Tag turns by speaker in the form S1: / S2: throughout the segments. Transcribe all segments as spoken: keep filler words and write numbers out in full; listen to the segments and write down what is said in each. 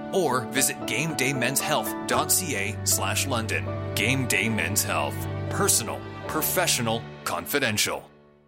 S1: or visit game day men's health dot c a slash London. Game Day Men's Health. Personal, professional, confidential.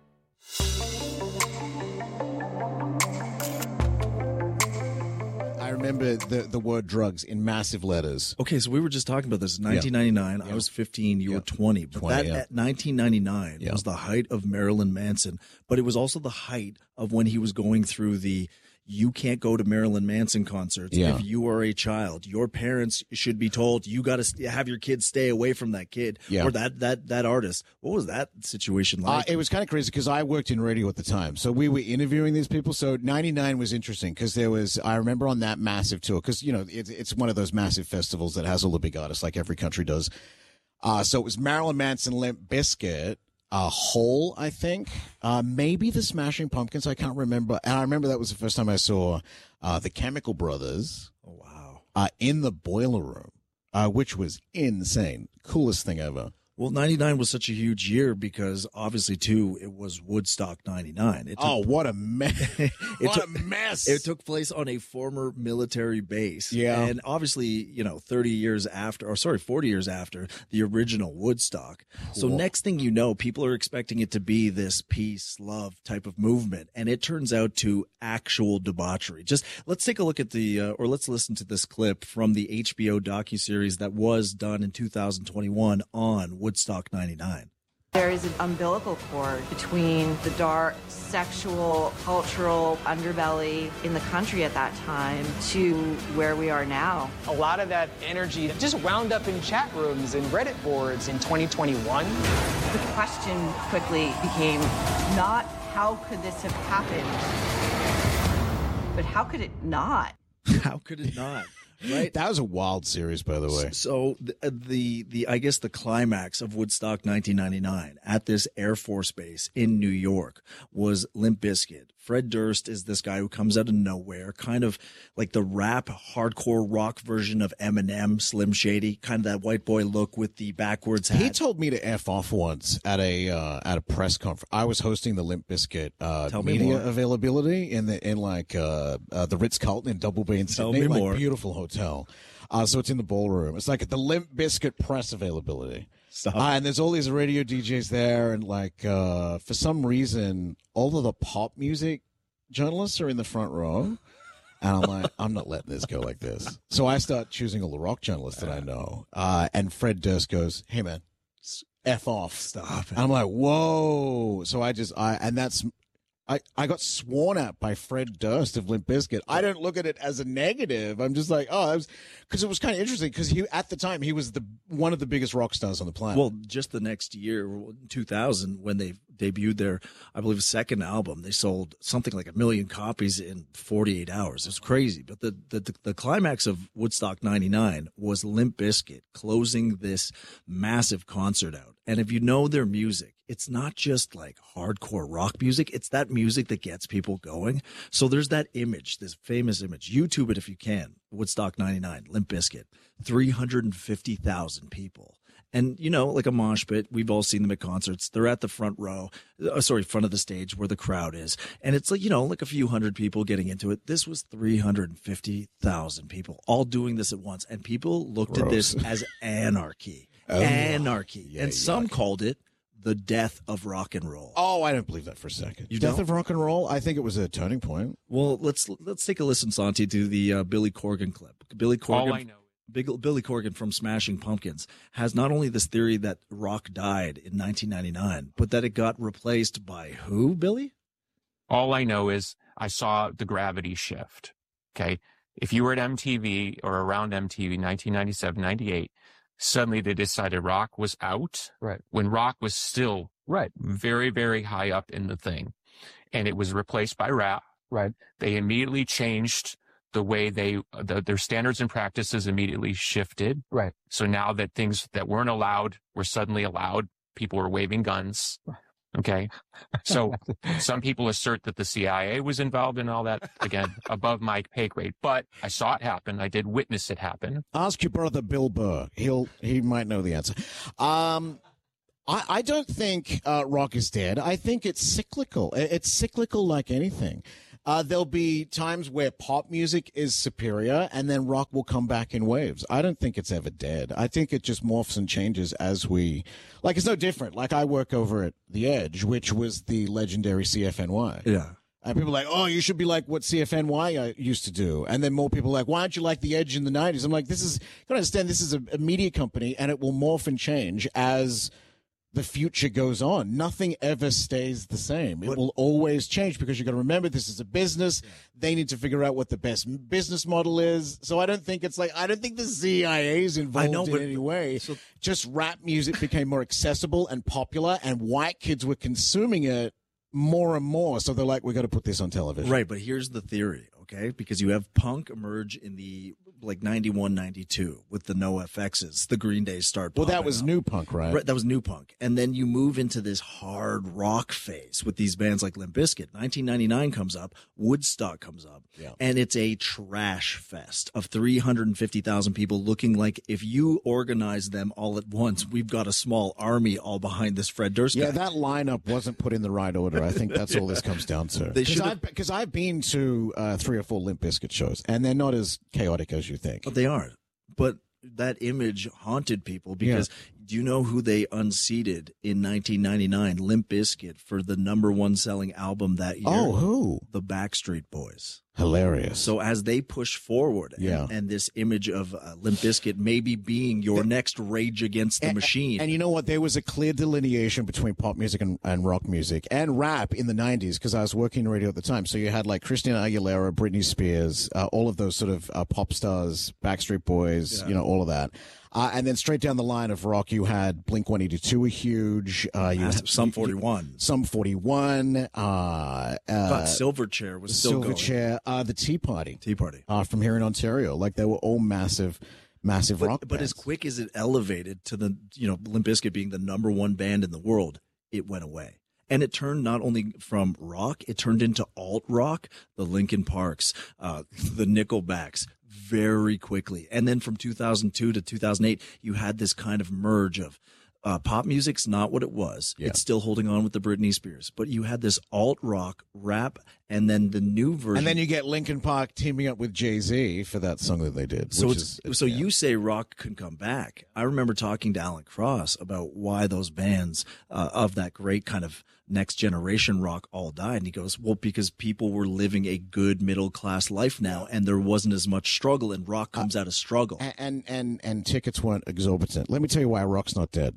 S2: I remember the, the word drugs in massive letters.
S3: Okay, so we were just talking about this. nineteen ninety-nine,
S2: Yeah.
S3: I was fifteen, you
S2: Yeah.
S3: were twenty. But
S2: twenty,
S3: that
S2: yeah.
S3: at nineteen ninety-nine
S2: Yeah.
S3: was the height of Marilyn Manson. But it was also the height of when he was going through the you can't go to Marilyn Manson concerts
S2: Yeah.
S3: if you are a child. Your parents should be told you got to have your kids stay away from that kid
S2: Yeah.
S3: or that that that artist. What was that situation
S2: Uh,
S3: like?
S2: it was kind of crazy because I worked in radio at the time. So we were interviewing these people. So ninety-nine was interesting because there was, I remember on that massive tour, because, you know, it's, it's one of those massive festivals that has all the big artists like every country does. Uh, so it was Marilyn Manson, Limp Bizkit, uh, Hole, I think, uh, maybe the Smashing Pumpkins. I can't remember. And I remember that was the first time I saw uh, the Chemical Brothers
S3: oh, wow.
S2: uh, in the Boiler Room, uh, which was insane. Coolest thing ever.
S3: Well, ninety-nine was such a huge year because obviously, too, it was Woodstock ninety-nine. It took,
S2: Oh, what a mess.
S3: it
S2: what
S3: took,
S2: a mess.
S3: It took place on a former military base.
S2: Yeah.
S3: And obviously, you know, thirty years after, or sorry, forty years after the original Woodstock. So
S2: Whoa.
S3: next thing you know, people are expecting it to be this peace, love type of movement. And it turns out to actual debauchery. Just let's take a look at the, uh, or let's listen to this clip from the H B O docuseries that was done in two thousand twenty-one on Woodstock ninety-nine.
S4: There is an umbilical cord between the dark sexual, cultural underbelly in the country at that time to where we are now.
S5: A lot of that energy just wound up in chat rooms and Reddit boards in twenty twenty-one.
S4: The question quickly became not how could this have happened, but how could it not?
S3: How could it not? Right.
S2: That was a wild series, by the way.
S3: So the, the the I guess the climax of Woodstock nineteen ninety-nine at this Air Force base in New York was Limp Bizkit. Fred Durst is this guy who comes out of nowhere, kind of like the rap hardcore rock version of Eminem, Slim Shady, kind of that white boy look with the backwards hat.
S2: He told me to F off once at a uh, at a press conference. I was hosting the Limp Bizkit uh,
S3: Tell me
S2: media
S3: more.
S2: availability in the in like uh, uh, the Ritz Carlton in Double Bay in
S3: Tell
S2: Sydney,
S3: me
S2: like
S3: more.
S2: beautiful hotel. Uh, so it's in the ballroom. It's like the Limp Bizkit press availability.
S3: Stop.
S2: Uh, and there's all these radio D Js there, and like uh, for some reason, all of the pop music journalists are in the front row. And I'm like, I'm not letting this go like this. So I start choosing all the rock journalists that I know. Uh, and Fred Durst goes, "Hey man, F off."
S3: Stop it.
S2: And I'm like, whoa. So I just, I, and that's, I, I got sworn at by Fred Durst of Limp Bizkit. I don't look at it as a negative. I'm just like, oh, that was, because it was kind of interesting because he, at the time, he was the one of the biggest rock stars on the planet.
S3: Well, just the next year, two thousand, when they debuted their, I believe, second album, they sold something like a million copies in forty-eight hours. It's crazy. But the, the, the climax of Woodstock ninety-nine was Limp Bizkit closing this massive concert out. And if you know their music, it's not just like hardcore rock music. It's that music that gets people going. So there's that image, this famous image. YouTube it if you can. Woodstock ninety-nine, Limp Bizkit, three hundred fifty thousand people. And, you know, like a mosh pit, we've all seen them at concerts. They're at the front row, uh, sorry, front of the stage where the crowd is. And it's like, you know, like a few hundred people getting into it. This was three hundred fifty thousand people all doing this at once. And people looked at
S2: Gross.
S3: this as anarchy.
S2: Oh.
S3: Anarchy.
S2: Yeah,
S3: and some
S2: yuck.
S3: called it the death of rock and roll.
S2: oh, I don't believe that for a second.
S3: You
S2: Death
S3: don't?
S2: of rock and roll? I think it was a turning point.
S3: Well, let's let's take a listen, Santi, to the uh, Billy Corgan clip. Billy Corgan,
S6: All I know.
S3: Big, Billy Corgan from Smashing Pumpkins has not only this theory that rock died in nineteen ninety-nine, but that it got replaced by who, Billy?
S6: All I know is I saw the gravity shift. Okay. If you were at M T V or around M T V, nineteen ninety-seven, ninety-eight, suddenly they decided rock was out.
S5: Right.
S6: When rock was still
S5: Right.
S6: very, very high up in the thing. And it was replaced by rap.
S5: Right.
S6: They immediately changed the way they, the, their standards and practices immediately shifted.
S5: Right.
S6: So now that things that weren't allowed were suddenly allowed, people were waving guns. Okay. So some people assert that the C I A was involved in all that, again, above my pay grade, but I saw it happen. I did witness it happen.
S2: Ask your brother Bill Burr. He'll he might know the answer. Um, I, I don't think uh, rock is dead. I think it's cyclical. It's cyclical like anything. Uh, there'll be times where pop music is superior, and then rock will come back in waves. I don't think it's ever dead. I think it just morphs and changes as we, like, it's no different. Like, I work over at The Edge, which was the legendary C F N Y.
S3: Yeah.
S2: And people are like, oh, you should be like what C F N Y uh, used to do. And then more people are like, why aren't you like The Edge in the nineties? I'm like, this is, you gotta understand, this is a, a media company, and it will morph and change as the future goes on. Nothing ever stays the same. It
S3: What?
S2: will always change, because you got to remember, this is a business. They need to figure out what the best business model is. So I don't think it's like, I don't think the C I A is involved
S3: know,
S2: in
S3: but-
S2: any way.
S3: so-
S2: Just rap music became more accessible and popular, and white kids were consuming it more and more. So they're like, we got to put this on television.
S3: Right, but here's the theory, okay? Because you have punk emerge in the like ninety-one, ninety-two with the No F X's, the Green Day start.
S2: Well, that
S3: popping
S2: was
S3: up.
S2: new punk, right?
S3: Right, that was new punk. And then you move into this hard rock phase with these bands like Limp Bizkit. nineteen ninety-nine comes up, Woodstock comes up,
S2: Yeah.
S3: and it's a trash fest of three hundred fifty thousand people looking like if you organize them all at once, we've got a small army all behind this Fred Durst guy.
S2: Yeah, that lineup wasn't put in the right order. I think that's all this comes down to.
S3: They
S2: Because
S3: should've-
S2: I've, 'cause I've been to uh, three or four Limp Bizkit shows, and they're not as chaotic as you think.
S3: But they aren't. But that image haunted people because do you know who they unseated in nineteen ninety-nine? Limp Bizkit for the number one selling album that year.
S2: Oh, who?
S3: The Backstreet Boys.
S2: Hilarious.
S3: So as they push forward, and,
S2: Yeah.
S3: and this image of uh, Limp Bizkit maybe being your next Rage Against the
S2: And-
S3: Machine.
S2: And you know what? There was a clear delineation between pop music and, and rock music and rap in the nineties, because I was working in radio at the time. So you had like Christina Aguilera, Britney Spears, uh, all of those sort of uh, pop stars, Backstreet Boys,
S3: Yeah.
S2: you know, all of that. Uh, and then straight down the line of rock, you had Blink one eighty-two, a huge. Uh, you
S3: Massive.
S2: had
S3: Sum forty-one.
S2: Sum forty-one. Uh,
S3: But
S2: uh,
S3: Silverchair was still going.
S2: Silverchair. Uh, the Tea Party.
S3: Tea Party.
S2: Uh, from here in Ontario. Like, they were all massive, massive rock
S3: But, but as
S2: bands.
S3: quick as it elevated to the, you know, Limp Bizkit being the number one band in the world, it went away. And it turned not only from rock, it turned into alt rock, the Linkin Parks, uh, the Nickelbacks, very quickly. And then from two thousand two to two thousand eight, you had this kind of merge of uh, pop music's not what it was.
S2: Yeah.
S3: It's still holding on with the Britney Spears. But you had this alt rock, rap, and then the new version.
S2: And then you get Linkin Park teaming up with Jay-Z for that song that they did.
S3: So
S2: which
S3: it's,
S2: is,
S3: so
S2: yeah.
S3: you say rock can come back. I remember talking to Alan Cross about why those bands uh, of that great kind of next generation rock all died. And he goes, well, because people were living a good middle class life now, and there wasn't as much struggle, and rock comes out of struggle.
S2: and, and and and tickets weren't exorbitant. Let me tell you why rock's not dead.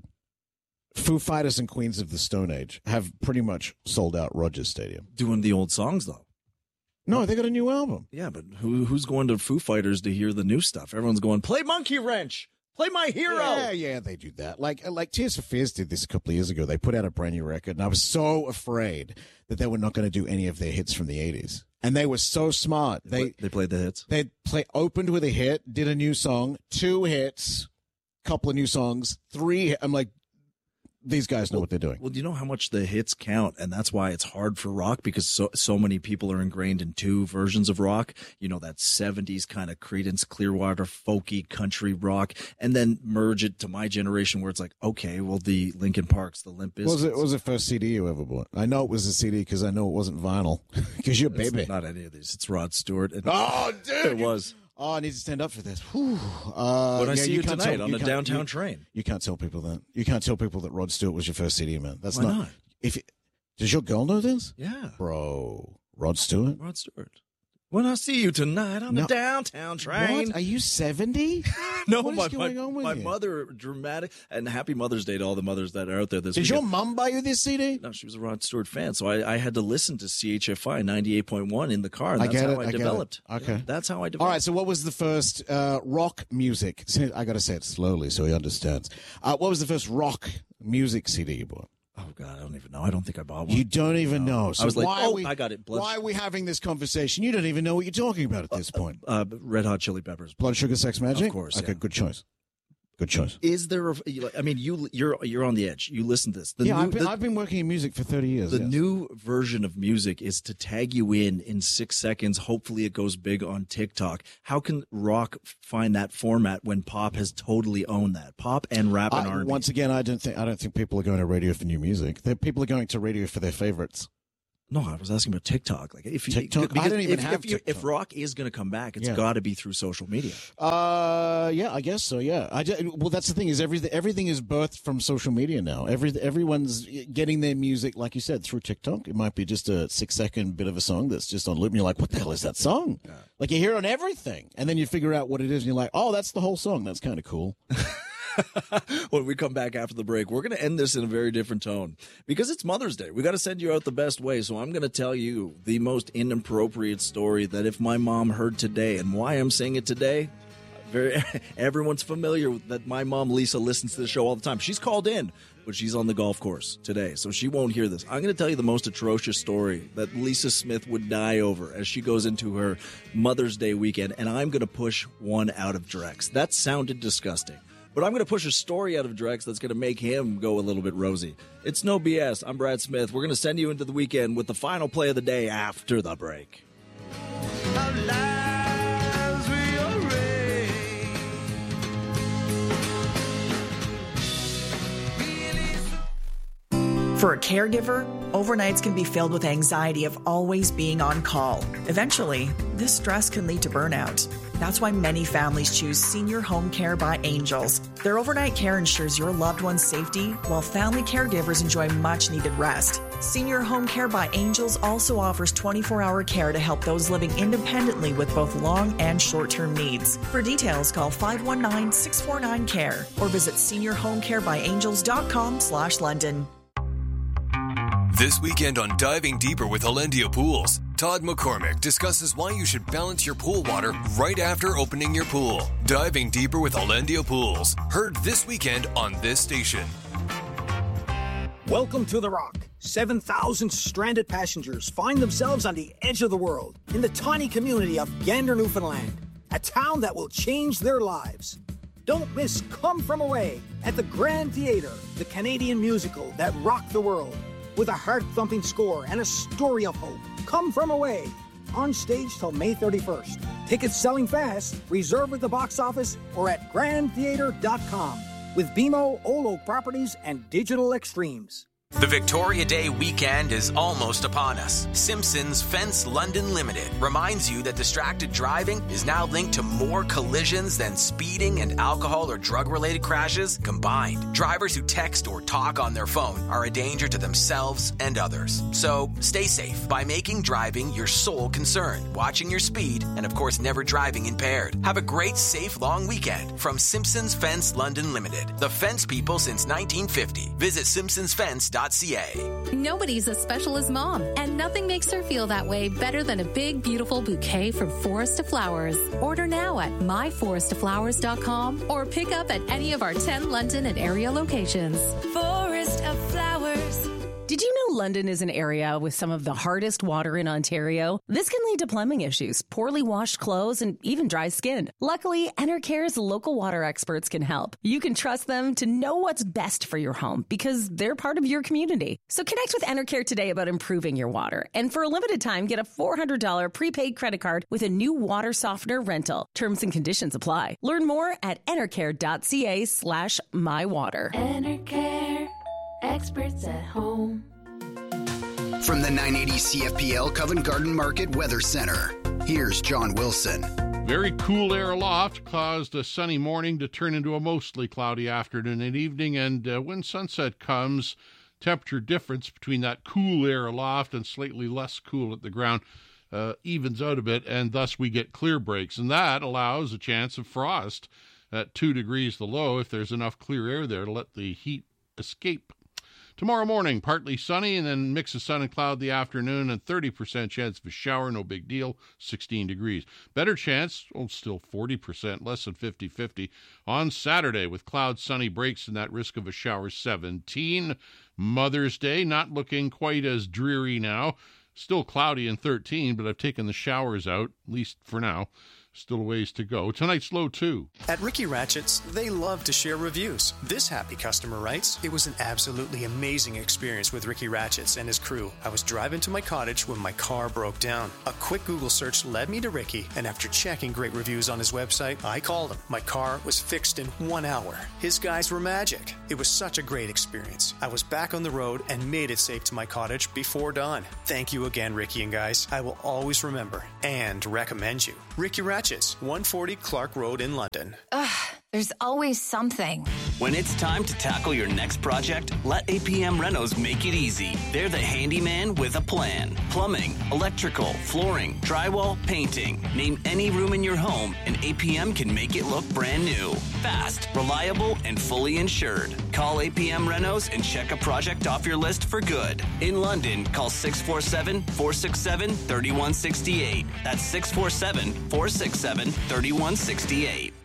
S2: Foo Fighters and Queens of the Stone Age have pretty much sold out Rogers Stadium.
S3: Doing the old songs though.
S2: No, they got a new album.
S3: Yeah, but who who's going to Foo Fighters to hear the new stuff? Everyone's going, play Monkey Wrench, play My Hero.
S2: Yeah, yeah, they do that. Like like Tears for Fears did this a couple of years ago. They put out a brand new record, and I was so afraid that they were not going to do any of their hits from the eighties. And they were so smart. They
S3: they played the hits.
S2: they play opened with a hit, did a new song, two hits, couple of new songs, three. I'm like, these guys know what they're doing.
S3: Well, do you know how much the hits count? And that's why it's hard for rock, because so so many people are ingrained in two versions of rock. You know, that seventies kind of Creedence Clearwater folky country rock, and then merge it to my generation where it's like, okay, well, the Linkin Parks, the Limp Bizkit.
S2: What was it? What was the first C D you ever bought? I know it was a C D because I know it wasn't vinyl. Because you're a
S3: It's
S2: baby.
S3: not any of these. It's Rod Stewart. And
S2: Oh, dude!
S3: it was.
S2: Oh, I need to stand up for this. Whew. Uh,
S3: When I
S2: yeah,
S3: see you
S2: can't
S3: tonight
S2: tell-
S3: on
S2: you
S3: the
S2: can't-
S3: downtown
S2: you-
S3: train.
S2: You can't tell people that. You can't tell people that Rod Stewart was your first C D, man. That's
S3: Why
S2: not.
S3: not?
S2: If it, does your girl know this,
S3: Yeah,
S2: bro? Rod Stewart.
S3: Rod Stewart. When I see you tonight on
S2: No.
S3: the downtown train.
S2: What? Are you seventy?
S3: No,
S2: What is
S3: my,
S2: going
S3: my,
S2: on with
S3: my
S2: you?
S3: mother, dramatic, and happy Mother's Day to all the mothers that are out there this
S2: Did
S3: weekend.
S2: your mom buy you this C D?
S3: No, she was a Rod Stewart fan, so I, I had to listen to C H F I ninety-eight point one in the car, and
S2: I
S3: that's
S2: get
S3: how
S2: it,
S3: I,
S2: I get it.
S3: developed.
S2: Okay.
S3: Yeah, that's how I developed.
S2: All right. So, what was the first uh, rock music? See, I got to say it slowly so he understands. Uh, what was the first rock music C D you bought?
S3: Oh, God, I don't even know. I don't think I bought one.
S2: You don't even know. So
S3: I was like,
S2: why
S3: oh,
S2: are we,
S3: I got it. Blood,
S2: why are we having this conversation? You don't even know what you're talking about at this point.
S3: uh, Red Hot Chili Peppers.
S2: Blood Sugar Sex Magic?
S3: Of course,
S2: Okay,
S3: yeah.
S2: good choice. Good choice.
S3: Is there? A, I mean, you you're you're on the edge. You listen to this. The
S2: yeah,
S3: new,
S2: I've been,
S3: the,
S2: I've been working in music for thirty years.
S3: the
S2: yes.
S3: new version of music is to tag you in in six seconds. Hopefully, it goes big on TikTok. How can rock find that format when pop has totally owned that? Pop and rap and
S2: I-
S3: R and B.
S2: once again, I don't think I don't think people are going to radio for new music. They're, people are going to radio for their favorites.
S3: No, I was asking about TikTok. Like if you,
S2: TikTok?
S3: because
S2: I don't even
S3: if,
S2: have
S3: if, you,
S2: TikTok.
S3: if rock is going to come back, it's
S2: Yeah.
S3: got to be through social media.
S2: Uh, yeah, I guess so. Yeah, I just, well, that's the thing is everything everything is birthed from social media now. Every everyone's getting their music, like you said, through TikTok. It might be just a six second bit of a song that's just on loop, and you're like, "What the hell is that song?" Yeah. Like you hear it on everything, and then you figure out what it is, and you're like, "Oh, that's the whole song. That's kind of cool."
S3: When we come back after the break, we're going to end this in a very different tone because it's Mother's Day. We got to send you out the best way. So I'm going to tell you the most inappropriate story that if my mom heard today, and why I'm saying it today, very everyone's familiar with that. My mom Lisa listens to the show all the time. She's called in, but she's on the golf course today, so she won't hear this. I'm going to tell you the most atrocious story that Lisa Smith would die over as she goes into her Mother's Day weekend, and I'm going to push one out of Drex. That sounded disgusting. But I'm going to push a story out of Drex that's going to make him go a little bit rosy. It's no B S. I'm Brad Smith. We're going to send you into the weekend with the final play of the day after the break.
S7: For a caregiver, overnights can be filled with anxiety of always being on call. Eventually, this stress can lead to burnout. That's why many families choose Senior Home Care by Angels. Their overnight care ensures your loved one's safety, while family caregivers enjoy much-needed rest. Senior Home Care by Angels also offers twenty-four hour care to help those living independently with both long and short-term needs. For details, call five one nine, six four nine, C A R E or visit senior home care by angels dot com slash London.
S1: This weekend on Diving Deeper with Alendia Pools, Todd McCormick discusses why you should balance your pool water right after opening your pool. Diving Deeper with Alendia Pools, heard this weekend on this station.
S8: Welcome to The Rock. seven thousand stranded passengers find themselves on the edge of the world in the tiny community of Gander, Newfoundland, a town that will change their lives. Don't miss Come From Away at the Grand Theatre, the Canadian musical that rocked the world. With a heart-thumping score and a story of hope. Come From Away. On stage till May thirty-first. Tickets selling fast. Reserve at the box office or at grand theatre dot com. With B M O, Old Oak Properties, and Digital Extremes.
S9: The Victoria Day weekend is almost upon us. Simpsons Fence London Limited reminds you that distracted driving is now linked to more collisions than speeding and alcohol or drug-related crashes combined. Drivers who text or talk on their phone are a danger to themselves and others. So stay safe by making driving your sole concern, watching your speed, and of course never driving impaired. Have a great, safe, long weekend from Simpsons Fence London Limited. The fence people since nineteen fifty. Visit simpsons fence dot c a.
S10: Nobody's as special as Mom, and nothing makes her feel that way better than a big, beautiful bouquet from Forest of Flowers. Order now at my forest of flowers dot com or pick up at any of our ten London and area locations.
S11: Forest of Flowers. Did you know London is an area with some of the hardest water in Ontario? This can lead to plumbing issues, poorly washed clothes, and even dry skin. Luckily, Enercare's local water experts can help. You can trust them to know what's best for your home because they're part of your community. So connect with Enercare today about improving your water. And for a limited time, get a four hundred dollars prepaid credit card with a new water softener rental. Terms and conditions apply. Learn more at enercare dot c a slash my water.
S12: Enercare. Experts at home.
S13: From the nine eighty C F P L Covent Garden Market Weather Center, here's John Wilson.
S14: Very cool air aloft caused a sunny morning to turn into a mostly cloudy afternoon and evening, and uh, when sunset comes, temperature difference between that cool air aloft and slightly less cool at the ground uh, evens out a bit, and thus we get clear breaks, and that allows a chance of frost at two degrees the low if there's enough clear air there to let the heat escape. Tomorrow morning, partly sunny and then mix of sun and cloud the afternoon and thirty percent chance of a shower, no big deal, sixteen degrees. Better chance, oh, still forty percent, less than fifty-fifty. On Saturday with cloud, sunny breaks and that risk of a shower, seventeen. Mother's Day, not looking quite as dreary now. Still cloudy and thirteen, but I've taken the showers out, at least for now. Still a ways to go. Tonight's low two.
S15: At Ricky Ratchets, they love to share reviews. This happy customer writes, "It was an absolutely amazing experience with Ricky Ratchets and his crew. I was driving to my cottage when my car broke down. A quick Google search led me to Ricky, and after checking great reviews on his website, I called him. My car was fixed in one hour. His guys were magic. It was such a great experience. I was back on the road and made it safe to my cottage before dawn. Thank you again, Ricky and guys. I will always remember and recommend you. Ricky Ratchets, one forty Clark Road in London."
S16: Ugh, there's always something.
S17: When it's time to tackle your next project, let A P M Renos make it easy. They're the handyman with a plan. Plumbing, electrical, flooring, drywall, painting. Name any room in your home and A P M can make it look brand new. Fast, reliable, and fully insured. Call A P M Renos and check a project off your list for good. In London, call six four seven, four six seven, three one six eight. That's six four seven, four six seven, three one six eight.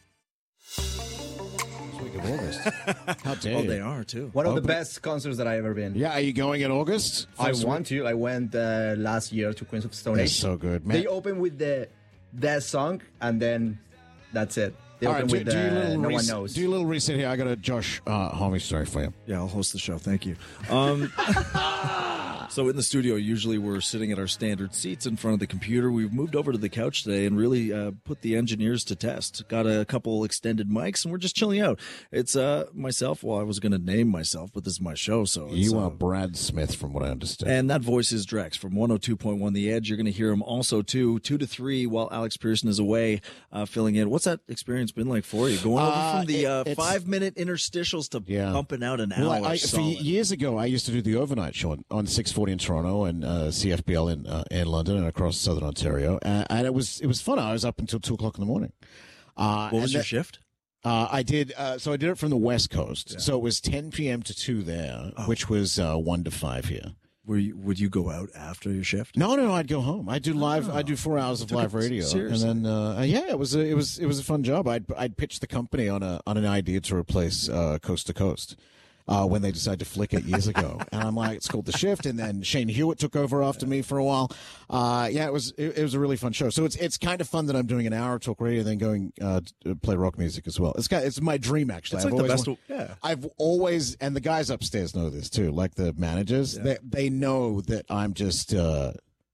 S2: August. How dare
S3: Oh,
S2: you?
S3: they are too.
S18: One of
S2: Oh,
S18: the
S2: but-
S18: best concerts that I've ever been.
S2: Yeah, are you going in August?
S18: I
S2: First
S18: want to. I went uh, last year to Queens of Stone
S2: They're
S18: Age.
S2: so good, man.
S18: They open with the that song, and then that's it. They
S2: All
S18: open
S2: right, do,
S18: with
S2: do
S18: uh,
S2: your little
S18: No
S2: res-
S18: One Knows.
S2: Do your little reset here. I got a Josh uh, Homme story for you.
S3: Yeah, I'll host the show. Thank you. Um, so in the studio, usually we're sitting at our standard seats in front of the computer. We've moved over to the couch today and really uh, put the engineers to test. Got a couple extended mics, and we're just chilling out. It's uh, myself. Well, I was going to name myself, but this is my show, so it's,
S2: You
S3: uh,
S2: are Brad Smith, from what I understand.
S3: and that voice is Drex from one oh two point one The Edge. You're going to hear him also, too, two to three while Alex Pearson is away uh, filling in. What's that experience been like for you? Going over
S2: Uh,
S3: from the
S2: it-
S3: uh,
S2: it's-
S3: five-minute interstitials to
S2: Yeah.
S3: pumping out an
S2: Well,
S3: hour.
S2: I, I, for
S3: solid.
S2: years ago, I used to do the overnight show on, on six forty in Toronto and uh, C F B L in uh, in London and across southern Ontario, uh, and it was it was fun. I was up until two o'clock in the morning. Uh,
S3: What was
S2: and
S3: your
S2: that-
S3: shift?
S2: Uh, I did. Uh, so I did it from the West Coast. So it was ten p.m. to two there,
S3: Oh.
S2: which was uh, one to five here.
S3: Were you, would you go out after your shift?
S2: No, no, I'd go home. I do live. I do four hours of
S3: Took
S2: live
S3: it
S2: radio,
S3: seriously.
S2: and then uh, yeah, it was a, it was it was a fun job. I'd I'd pitch the company on a on an idea to replace uh, Coast to Coast. Uh, when they decided to flick it years ago, and I'm like, it's called The Shift, and then Shane Hewitt took over after me for a while. Uh, yeah, it was it, it was a really fun show. So it's it's kind of fun that I'm doing an hour of talk radio, then going uh, to play rock music as well. It's got, it's my dream actually.
S3: It's
S2: I've
S3: like the
S2: always
S3: best
S2: wa-
S3: of- yeah.
S2: I've always, and the guys upstairs know this too, like the managers. They they know that I'm just. Uh,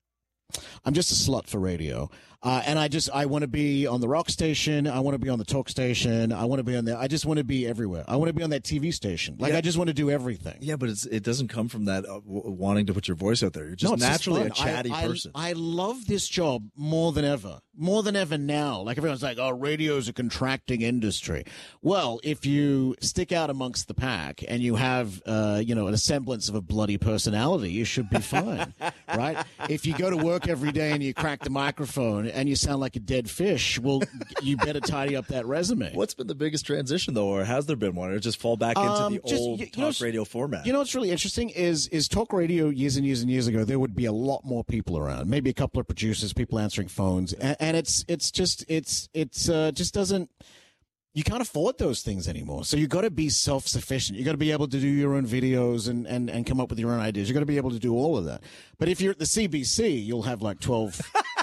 S2: I'm just a slut for radio. Uh, and I just, I want to be on the rock station. I want to be on the talk station. I want to be on the, I just want to be everywhere. I want to be on that T V station. Like,
S3: Yeah.
S2: I just want to do everything.
S3: Yeah, but it's, it doesn't come from that uh, w- wanting to put your voice out there. You're just
S2: No, it's
S3: naturally a
S2: fun. I-
S3: chatty
S2: I,
S3: person.
S2: I love this job more than ever. More than ever now. Like, everyone's like, oh, radio's a contracting industry. Well, if you stick out amongst the pack and you have, uh, you know, a semblance of a bloody personality, you should be fine, right? If you go to work every day and you crack the microphone and you sound like a dead fish, well, you better tidy up that resume.
S3: What's been the biggest transition, though, or has there been one? Or just fall back into
S2: Um,
S3: the
S2: just-
S3: old
S2: you- you
S3: talk
S2: know, s-
S3: radio format?
S2: You know what's really interesting is is talk radio years and years and years ago. There would be a lot more people around, maybe a couple of producers, people answering phones, and, and it's it's just it's it's uh, just doesn't. You can't afford those things anymore. So you got to be self sufficient. You got to be able to do your own videos and, and, and come up with your own ideas. You got to be able to do all of that. But if you're at the C B C, you'll have like twelve.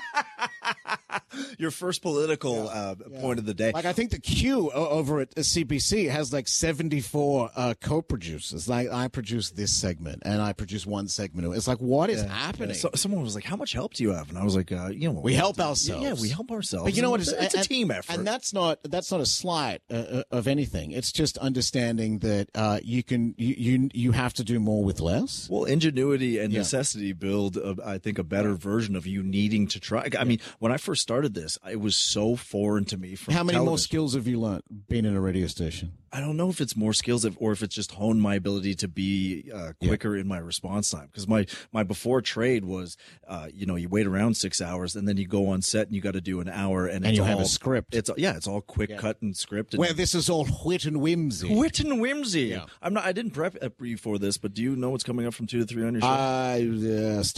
S3: Your first political uh, point of the day.
S2: Like, I think the Q o- over at C B C has like seventy-four uh, co-producers. Like, I produce this segment and I produce one segment. It's like, what is
S3: Yeah.
S2: happening?
S3: So, someone was like, "How much help do you have?" And I was like, uh, "You know,
S2: We help ourselves.
S3: Yeah, we help ourselves.
S2: But you know what?
S3: And
S2: It's,
S3: It's a
S2: and-
S3: team effort.
S2: and that's not that's not a slight uh, uh, of anything. It's just understanding that uh, you can you, you you have to do more with less.
S3: Well, ingenuity and
S2: Yeah.
S3: necessity build, a, I think, a better version of you needing to try. I mean, when I first started this, it was so foreign to me. From
S2: How many more
S3: television.
S2: skills have you learned being in a radio station?
S3: I don't know if it's more skills if, or if it's just honed my ability to be uh, quicker in my response time. Because my, my before trade was, uh, you know, you wait around six hours and then you go on set and you got to do an hour and,
S2: And
S3: it's
S2: you
S3: all,
S2: have a script.
S3: It's yeah, it's all quick
S2: Yeah.
S3: cut and script. And
S2: Where this is all wit and whimsy.
S3: wit and whimsy.
S2: Yeah.
S3: I'm not. I didn't prep you for this, but do you know what's coming up from two to three on your show?
S2: Uh, uh, stuff.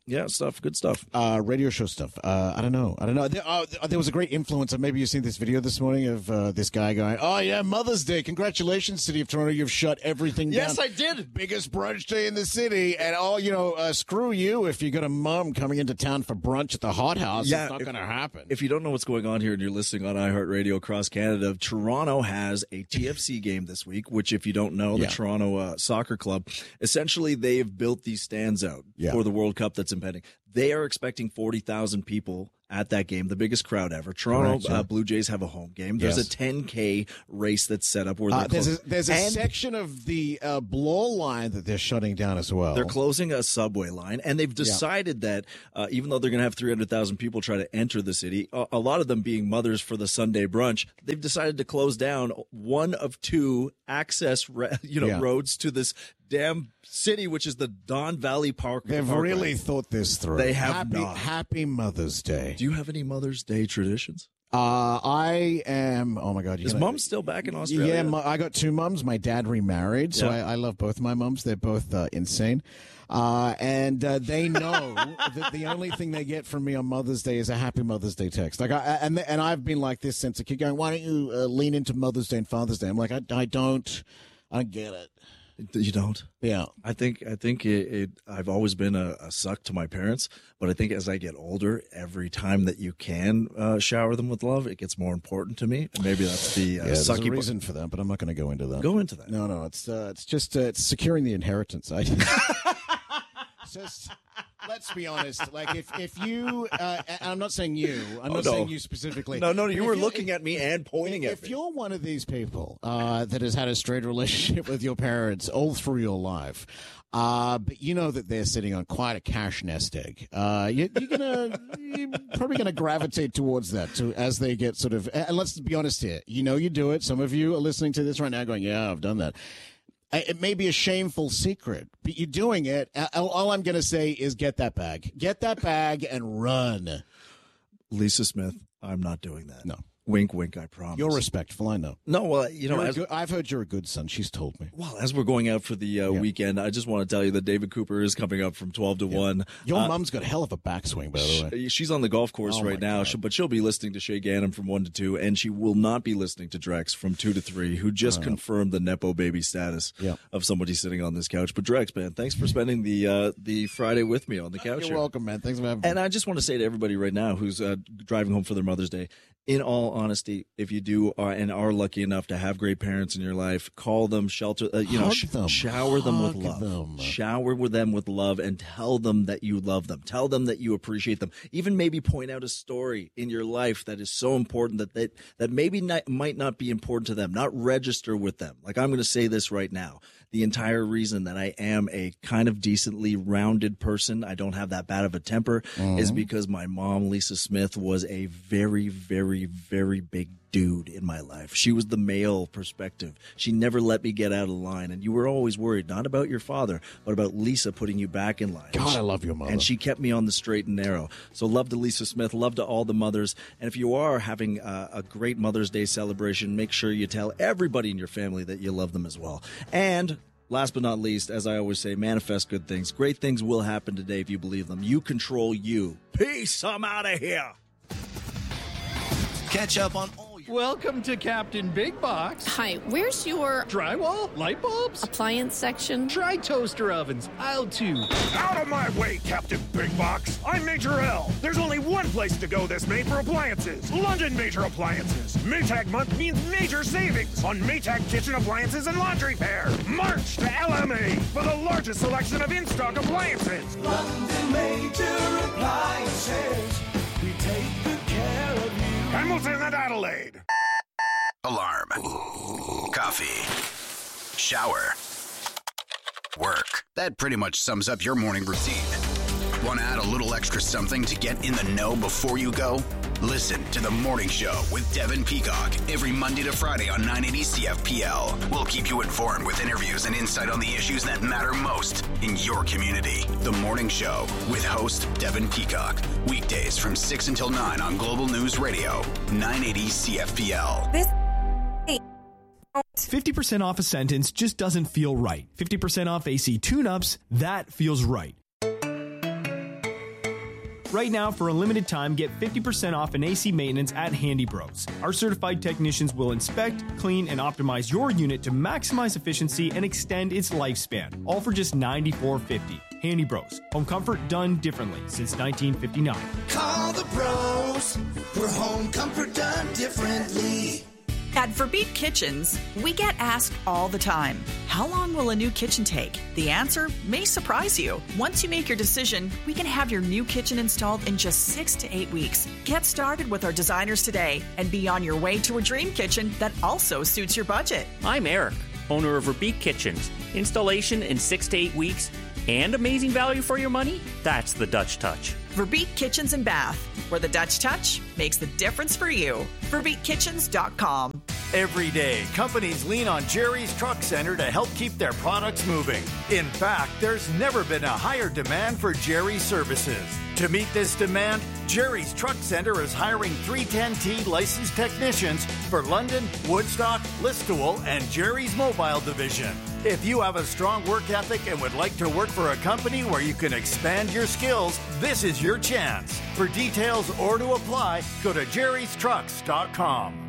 S3: Yeah, stuff, good stuff.
S2: Uh, radio show stuff. Uh, I don't know. I don't know. There, uh, there was a great influencer. Maybe you've seen this video this morning of uh, this guy going, "Oh yeah, Mother's Day! Congratulations, City of Toronto! You've shut everything
S3: yes,
S2: down."
S3: Yes, I did.
S2: Biggest brunch day in the city, and oh, you know, uh, screw you if you got a mom coming into town for brunch at the Hot House.
S3: Yeah,
S2: it's not going to happen.
S3: If you don't know what's going on here and you're listening on iHeartRadio across Canada, Toronto has a T F C game this week. Which, if you don't know, the
S2: yeah.
S3: Toronto uh, Soccer Club, essentially they've built these stands out
S2: yeah.
S3: for the World Cup that's impending. They are expecting forty thousand people at that game, the biggest crowd ever. Toronto
S2: right, yeah.
S3: uh, Blue Jays have a home game. There's
S2: yes.
S3: a ten K race that's set up where
S2: uh,
S3: they're
S2: there's
S3: close-
S2: a, there's a
S3: and
S2: section of the uh, Bloor line that they're shutting down as well.
S3: They're closing a subway line, and they've decided yeah. that uh, even though they're going to have three hundred thousand people try to enter the city, a, a lot of them being mothers for the Sunday brunch, they've decided to close down one of two access re- you know
S2: yeah.
S3: roads to this damn city, which is the Don Valley Park.
S2: They've
S3: Parkway.
S2: really thought this through.
S3: They have
S2: happy,
S3: not.
S2: Happy Mother's Day.
S3: Do you have any Mother's Day traditions?
S2: Uh, I am. Oh my God!
S3: Is
S2: gonna,
S3: mom still back in Australia?
S2: Yeah, my, I got two mums. My dad remarried, so
S3: yeah.
S2: I, I love both my mums. They're both uh, insane, uh, and uh, they know that the only thing they get from me on Mother's Day is a Happy Mother's Day text. Like, I, and and I've been like this since a kid, going, "Why don't you uh, lean into Mother's Day and Father's Day?" I'm like, I, I don't, I don't get it.
S3: You don't?
S2: Yeah.
S3: I think I think it, it I've always been a, a suck to my parents, but I think as I get older, every time that you can uh, shower them with love, it gets more important to me. And maybe that's the uh,
S2: yeah, there's
S3: sucky
S2: a reason for that, but I'm not going to go into that.
S3: Go into that.
S2: No, no, it's uh, it's just uh, it's securing the inheritance. I just. Let's be honest. Like, if, if you, uh, and I'm not saying you, I'm
S3: oh,
S2: not
S3: no.
S2: saying you specifically.
S3: No, no, you were
S2: you,
S3: looking at me and pointing
S2: if,
S3: at
S2: if
S3: me.
S2: If you're one of these people uh, that has had a straight relationship with your parents all through your life, uh, but you know that they're sitting on quite a cash nest egg, uh, you, you're gonna, you're probably gonna gravitate towards that to, as they get sort of. And let's be honest here. You know, you do it. Some of you are listening to this right now, going, "Yeah, I've done that." It may be a shameful secret, but you're doing it. All I'm going to say is get that bag. Get that bag and run.
S3: Lisa Smith, I'm not doing that.
S2: No.
S3: Wink, wink, I promise.
S2: You're respectful, I know.
S3: No, well, you know, as,
S2: good, I've heard you're a good son. She's told me.
S3: Well, as we're going out for the uh,
S2: yeah.
S3: weekend, I just want to tell you that David Cooper is coming up from twelve to
S2: yeah.
S3: one.
S2: Your
S3: uh,
S2: mom's got a hell of a backswing, by the way.
S3: She's on the golf course
S2: oh
S3: right now, she, but she'll be listening to Shay Gannon from one to two, and she will not be listening to Drex from two to three, who just uh, confirmed the Nepo baby status
S2: yeah.
S3: of somebody sitting on this couch. But Drex, man, thanks for spending the uh, the Friday with me on the couch.
S2: You're
S3: here.
S2: welcome, man. Thanks for having me.
S3: And I just want to say to everybody right now who's uh, driving home for their Mother's Day, in all honesty, if you do uh, and are lucky enough to have great parents in your life, call them, shelter, uh, you know, sh-
S2: them.
S3: shower them
S2: Hug
S3: with love.
S2: Them.
S3: Shower with them with love, and tell them that you love them. Tell them that you appreciate them. Even maybe point out a story in your life that is so important that that, that maybe not, might not be important to them. Not register with them. Like, I'm going to say this right now. The entire reason that I am a kind of decently rounded person, I don't have that bad of a temper, mm-hmm. is because my mom, Lisa Smith, was a very, very, very big dude in my life. She was the male perspective. She never let me get out of line. And you were always worried, not about your father, but about Lisa putting you back in line.
S2: God, I love your mother.
S3: And she kept me on the straight and narrow. So love to Lisa Smith, love to all the mothers. And if you are having a, a great Mother's Day celebration, make sure you tell everybody in your family that you love them as well. And last but not least, as I always say, manifest good things. Great things will happen today if you believe them. You control you. Peace. I'm out of here.
S9: Catch up on all your...
S19: Welcome to Captain Big Box.
S20: Hi, where's your...
S19: drywall? Light bulbs?
S20: Appliance section?
S19: Try toaster ovens. Aisle two.
S21: Out of my way, Captain Big Box. I'm Major L. There's only one place to go this May for appliances. London Major Appliances. Maytag month means major savings on Maytag kitchen appliances and laundry fair. March to L M A for the largest selection of in-stock appliances.
S22: London Major Appliances. We take good care of you.
S21: Hamilton and Adelaide.
S13: Alarm. Coffee. Shower. Work. That pretty much sums up your morning routine. Want to add a little extra something to get in the know before you go? Listen to The Morning Show with Devin Peacock every Monday to Friday on nine eighty C F P L. We'll keep you informed with interviews and insight on the issues that matter most in your community. The Morning Show with host Devin Peacock. Weekdays from six until nine on Global News Radio, nine eighty C F P L.
S23: This fifty percent off a sentence just doesn't feel right. fifty percent off A C tune-ups, that feels right. Right now, for a limited time, get fifty percent off an A C maintenance at Handy Bros. Our certified technicians will inspect, clean, and optimize your unit to maximize efficiency and extend its lifespan, all for just ninety-four fifty. Handy Bros. Home comfort done differently since nineteen fifty-nine.
S22: Call the pros for home comfort done differently.
S7: At Verbeek Kitchens, we get asked all the time, how long will a new kitchen take? The answer may surprise you. Once you make your decision, we can have your new kitchen installed in just six to eight weeks. Get started with our designers today and be on your way to a dream kitchen that also suits your budget.
S4: I'm Eric, owner of Verbeek Kitchens. Installation in six to eight weeks and amazing value for your money? That's the Dutch touch.
S7: Verbeek Kitchens and Bath, where the Dutch touch makes the difference for you. Verbeek Kitchens dot com.
S5: Every day, companies lean on Jerry's Truck Center to help keep their products moving. In fact, there's never been a higher demand for Jerry's services. To meet this demand, Jerry's Truck Center is hiring three ten T licensed technicians for London, Woodstock, Listowel, and Jerry's Mobile Division. If you have a strong work ethic and would like to work for a company where you can expand your skills, this is your chance. For details or to apply, go to jerrys trucks dot com.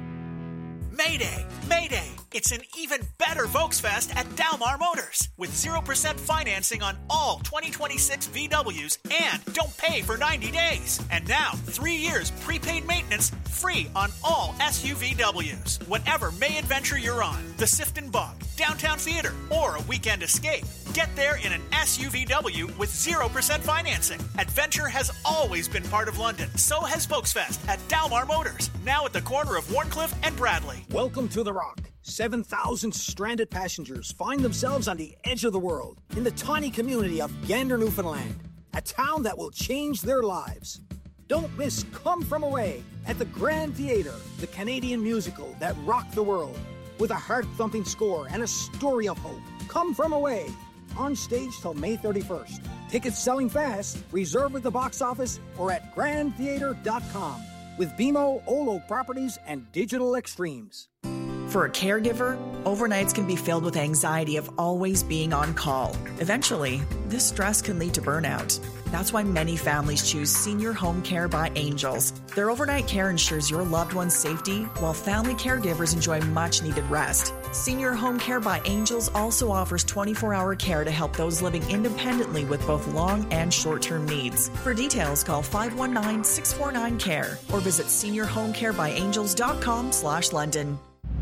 S6: Mayday! Mayday! It's an even better Volksfest at Dalmar Motors with zero percent financing on all twenty twenty-six V Ws and don't pay for ninety days. And now, three years prepaid maintenance free on all S U V Ws. Whatever May adventure you're on, the Sifton Bog, Downtown Theater, or a weekend escape, get there in an S U V W with zero percent financing. Adventure has always been part of London. So has Volksfest at Dalmar Motors, now at the corner of Warncliffe and Bradley.
S8: Welcome to the Rock. seven thousand stranded passengers find themselves on the edge of the world in the tiny community of Gander, Newfoundland, a town that will change their lives. Don't miss Come From Away at the Grand Theatre, the Canadian musical that rocked the world with a heart-thumping score and a story of hope. Come From Away, on stage till May thirty-first. Tickets selling fast. Reserve at the box office or at grand theatre dot com with B M O, Olo Properties, and Digital Extremes.
S7: For a caregiver, overnights can be filled with anxiety of always being on call. Eventually, this stress can lead to burnout. That's why many families choose Senior Home Care by Angels. Their overnight care ensures your loved one's safety, while family caregivers enjoy much-needed rest. Senior Home Care by Angels also offers twenty-four hour care to help those living independently with both long and short-term needs. For details, call five one nine, six four nine, C A R E or visit senior home care by angels dot com slash London.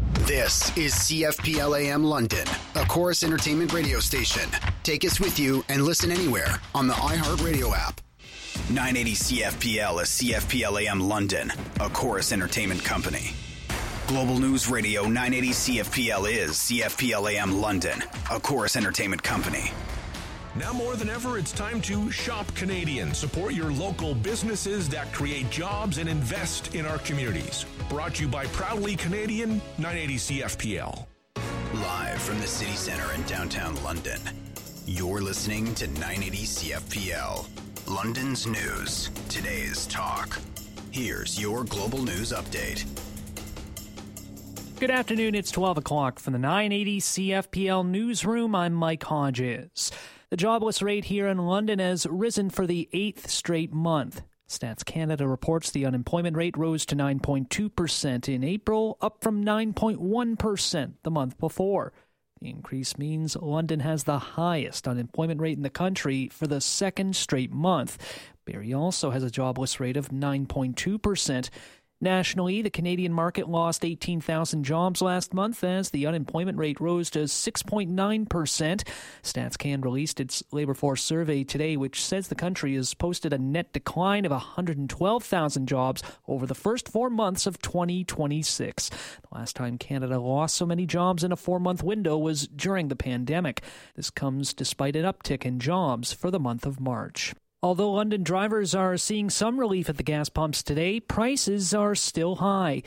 S13: This is C F P L A M London, a Chorus Entertainment radio station. Take us with you and listen anywhere on the iHeartRadio app. nine eighty C F P L is C F P L A M London, a Chorus Entertainment company. Global News Radio nine eighty C F P L is C F P L A M London, a Chorus Entertainment company.
S24: Now more than ever, it's time to shop Canadian. Support your local businesses that create jobs and invest in our communities. Brought to you by Proudly Canadian, nine eighty C F P L.
S13: Live from the city center in downtown London, you're listening to nine eighty C F P L. London's news, today's talk. Here's your global news update.
S25: Good afternoon, it's twelve o'clock from the nine eighty C F P L newsroom. I'm Mike Hodges. The jobless rate here in London has risen for the eighth straight month. Stats Canada reports the unemployment rate rose to nine point two percent in April, up from nine point one percent the month before. The increase means London has the highest unemployment rate in the country for the second straight month. Barrie also has a jobless rate of nine point two percent. Nationally, the Canadian market lost eighteen thousand jobs last month as the unemployment rate rose to six point nine percent. StatsCan released its labor force survey today, which says the country has posted a net decline of one hundred twelve thousand jobs over the first four months of twenty twenty-six. The last time Canada lost so many jobs in a four-month window was during the pandemic. This comes despite an uptick in jobs for the month of March. Although London drivers are seeing some relief at the gas pumps today, prices are still high.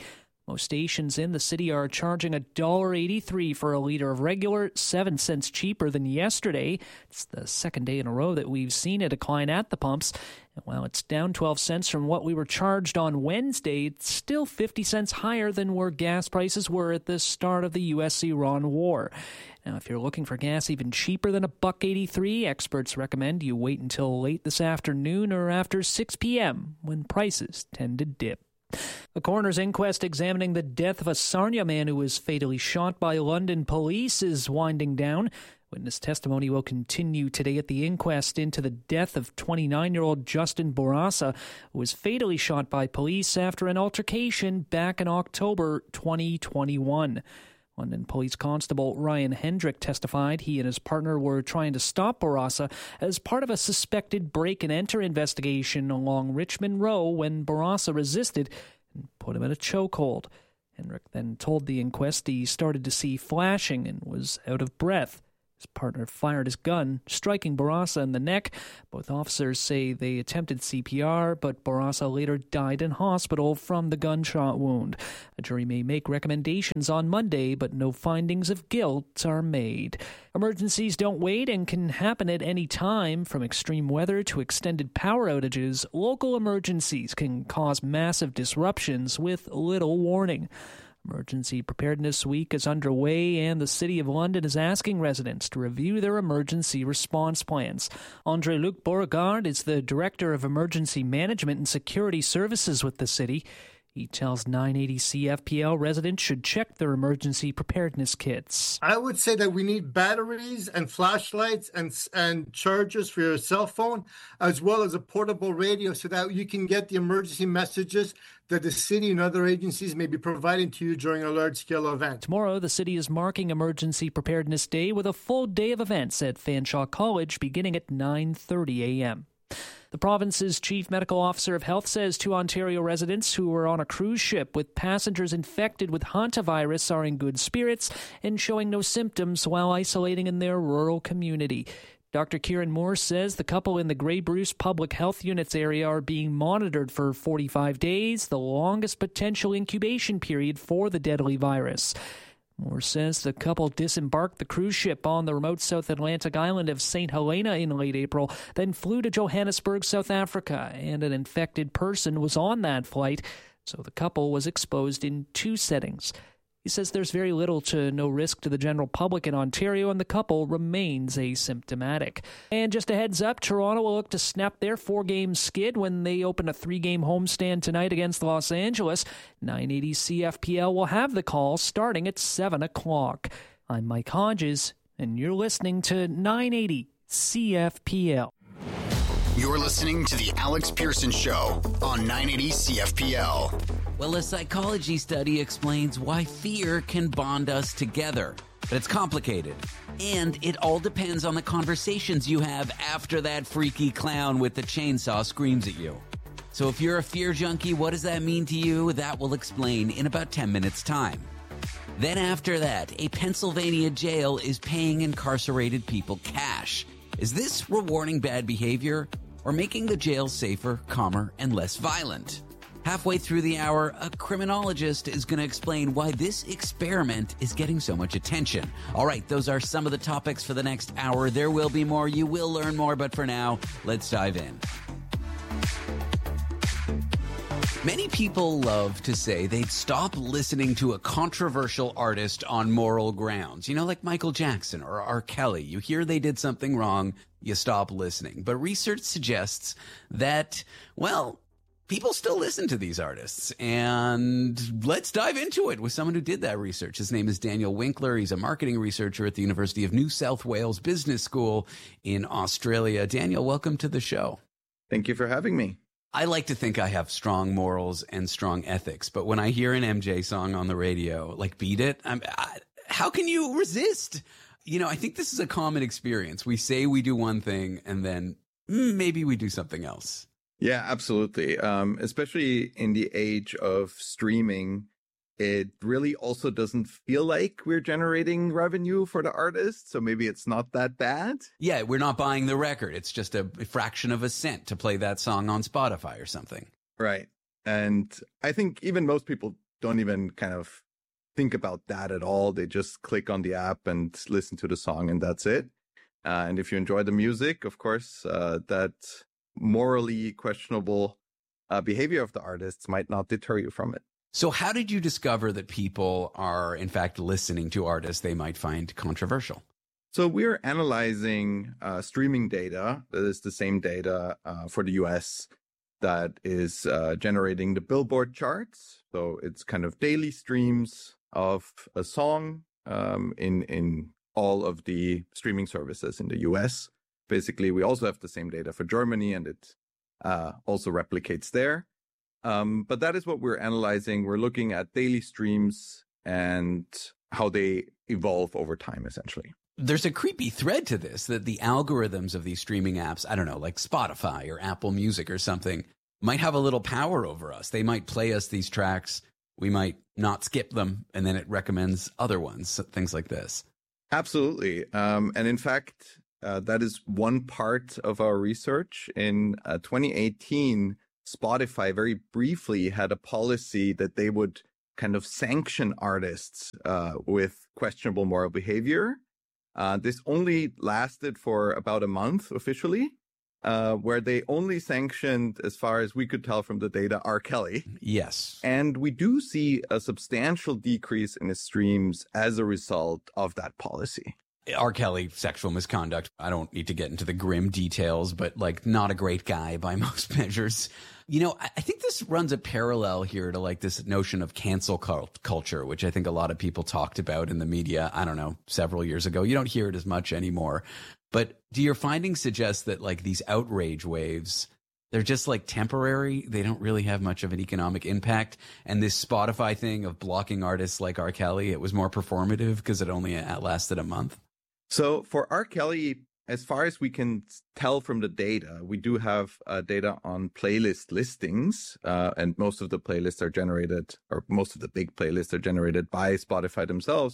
S25: Most stations in the city are charging one dollar eighty-three for a liter of regular, seven cents cheaper than yesterday. It's the second day in a row that we've seen a decline at the pumps. And while it's down twelve cents from what we were charged on Wednesday, it's still fifty cents higher than where gas prices were at the start of the U S Iran war. Now, if you're looking for gas even cheaper than a buck eighty-three, experts recommend you wait until late this afternoon or after six p.m. when prices tend to dip. A coroner's inquest examining the death of a Sarnia man who was fatally shot by London police is winding down. Witness testimony will continue today at the inquest into the death of twenty-nine-year-old Justin Bourassa, who was fatally shot by police after an altercation back in October twenty twenty-one. London Police Constable Ryan Hendrick testified he and his partner were trying to stop Bourassa as part of a suspected break-and-enter investigation along Richmond Row when Bourassa resisted and put him in a chokehold. Hendrick then told the inquest he started to see flashing and was out of breath. His partner fired his gun, striking Bourassa in the neck. Both officers say they attempted C P R, but Bourassa later died in hospital from the gunshot wound. A jury may make recommendations on Monday, but no findings of guilt are made. Emergencies don't wait and can happen at any time. From extreme weather to extended power outages, local emergencies can cause massive disruptions with little warning. Emergency Preparedness Week is underway, and the City of London is asking residents to review their emergency response plans. André-Luc Beauregard is the Director of Emergency Management and Security Services with the city. He tells nine eighty C F P L residents should check their emergency preparedness kits.
S1: I would say that we need batteries and flashlights and and chargers for your cell phone, as well as a portable radio so that you can get the emergency messages that the city and other agencies may be providing to you during a large-scale event.
S25: Tomorrow, the city is marking Emergency Preparedness Day with a full day of events at Fanshawe College beginning at nine thirty a.m. The province's chief medical officer of health says two Ontario residents who were on a cruise ship with passengers infected with hantavirus are in good spirits and showing no symptoms while isolating in their rural community. Doctor Kieran Moore says the couple in the Grey Bruce Public Health Units area are being monitored for forty-five days, the longest potential incubation period for the deadly virus. Moore says the couple disembarked the cruise ship on the remote South Atlantic island of Saint Helena in late April, then flew to Johannesburg, South Africa, and an infected person was on that flight, so the couple was exposed in two settings. He says there's very little to no risk to the general public in Ontario, and the couple remains asymptomatic. And just a heads up, Toronto will look to snap their four-game skid when they open a three-game homestand tonight against Los Angeles. nine eighty C F P L will have the call starting at seven o'clock. I'm Mike Hodges, and you're listening to nine eighty C F P L.
S13: You're listening to The Alex Pearson Show on nine eighty C F P L.
S10: Well, a psychology study explains why fear can bond us together. But it's complicated. And it all depends on the conversations you have after that freaky clown with the chainsaw screams at you. So if you're a fear junkie, what does that mean to you? That will explain in about ten minutes' time. Then after that, a Pennsylvania jail is paying incarcerated people cash. Is this rewarding bad behavior or making the jail safer, calmer, and less violent? Halfway through the hour, a criminologist is going to explain why this experiment is getting so much attention. All right, those are some of the topics for the next hour. There will be more. You will learn more. But for now, let's dive in. Many people love to say they'd stop listening to a controversial artist on moral grounds. You know, like Michael Jackson or R. Kelly. You hear they did something wrong, you stop listening. But research suggests that, well, people still listen to these artists. And let's dive into it with someone who did that research. His name is Daniel Winkler. He's a marketing researcher at the University of New South Wales Business School in Australia. Daniel, welcome to the show.
S11: Thank you for having me.
S10: I like to think I have strong morals and strong ethics, but when I hear an M J song on the radio, like Beat It, I'm, I, how can you resist? You know, I think this is a common experience. We say we do one thing and then mm, maybe we do something else.
S11: Yeah, absolutely. Um, especially in the age of streaming, it really also doesn't feel like we're generating revenue for the artist. So maybe it's not that bad.
S10: Yeah, we're not buying the record. It's just a fraction of a cent to play that song on Spotify or something.
S11: Right. And I think even most people don't even kind of think about that at all. They just click on the app and listen to the song, and that's it. Uh, and if you enjoy the music, of course, uh, that morally questionable uh, behavior of the artists might not deter you from it.
S10: So how did you discover that people are, in fact, listening to artists they might find controversial?
S11: So we're analyzing uh, streaming data. That is the same data uh, for the U S that is uh, generating the Billboard charts. So it's kind of daily streams of a song um, in in all of the streaming services in the U S. Basically, we also have the same data for Germany, and it uh, also replicates there. Um, but that is what we're analyzing. We're looking at daily streams and how they evolve over time, essentially.
S10: There's a creepy thread to this, that the algorithms of these streaming apps, I don't know, like Spotify or Apple Music or something, might have a little power over us. They might play us these tracks. We might not skip them, and then it recommends other ones, things like this.
S11: Absolutely. Um, and in fact, uh, that is one part of our research. In uh, twenty eighteen, Spotify very briefly had a policy that they would kind of sanction artists uh, with questionable moral behavior. Uh, this only lasted for about a month officially, uh, where they only sanctioned, as far as we could tell from the data, R. Kelly.
S10: Yes.
S11: And we do see a substantial decrease in his streams as a result of that policy.
S10: R. Kelly, sexual misconduct. I don't need to get into the grim details, but like not a great guy by most measures. You know, I think this runs a parallel here to like this notion of cancel cult culture, which I think a lot of people talked about in the media, I don't know, several years ago. You don't hear it as much anymore. But do your findings suggest that like these outrage waves, they're just like temporary? They don't really have much of an economic impact. And this Spotify thing of blocking artists like R. Kelly, it was more performative because it only lasted a month?
S11: So for R. Kelly, as far as we can tell from the data, we do have uh, data on playlist listings, uh, and most of the playlists are generated, or most of the big playlists are generated by Spotify themselves.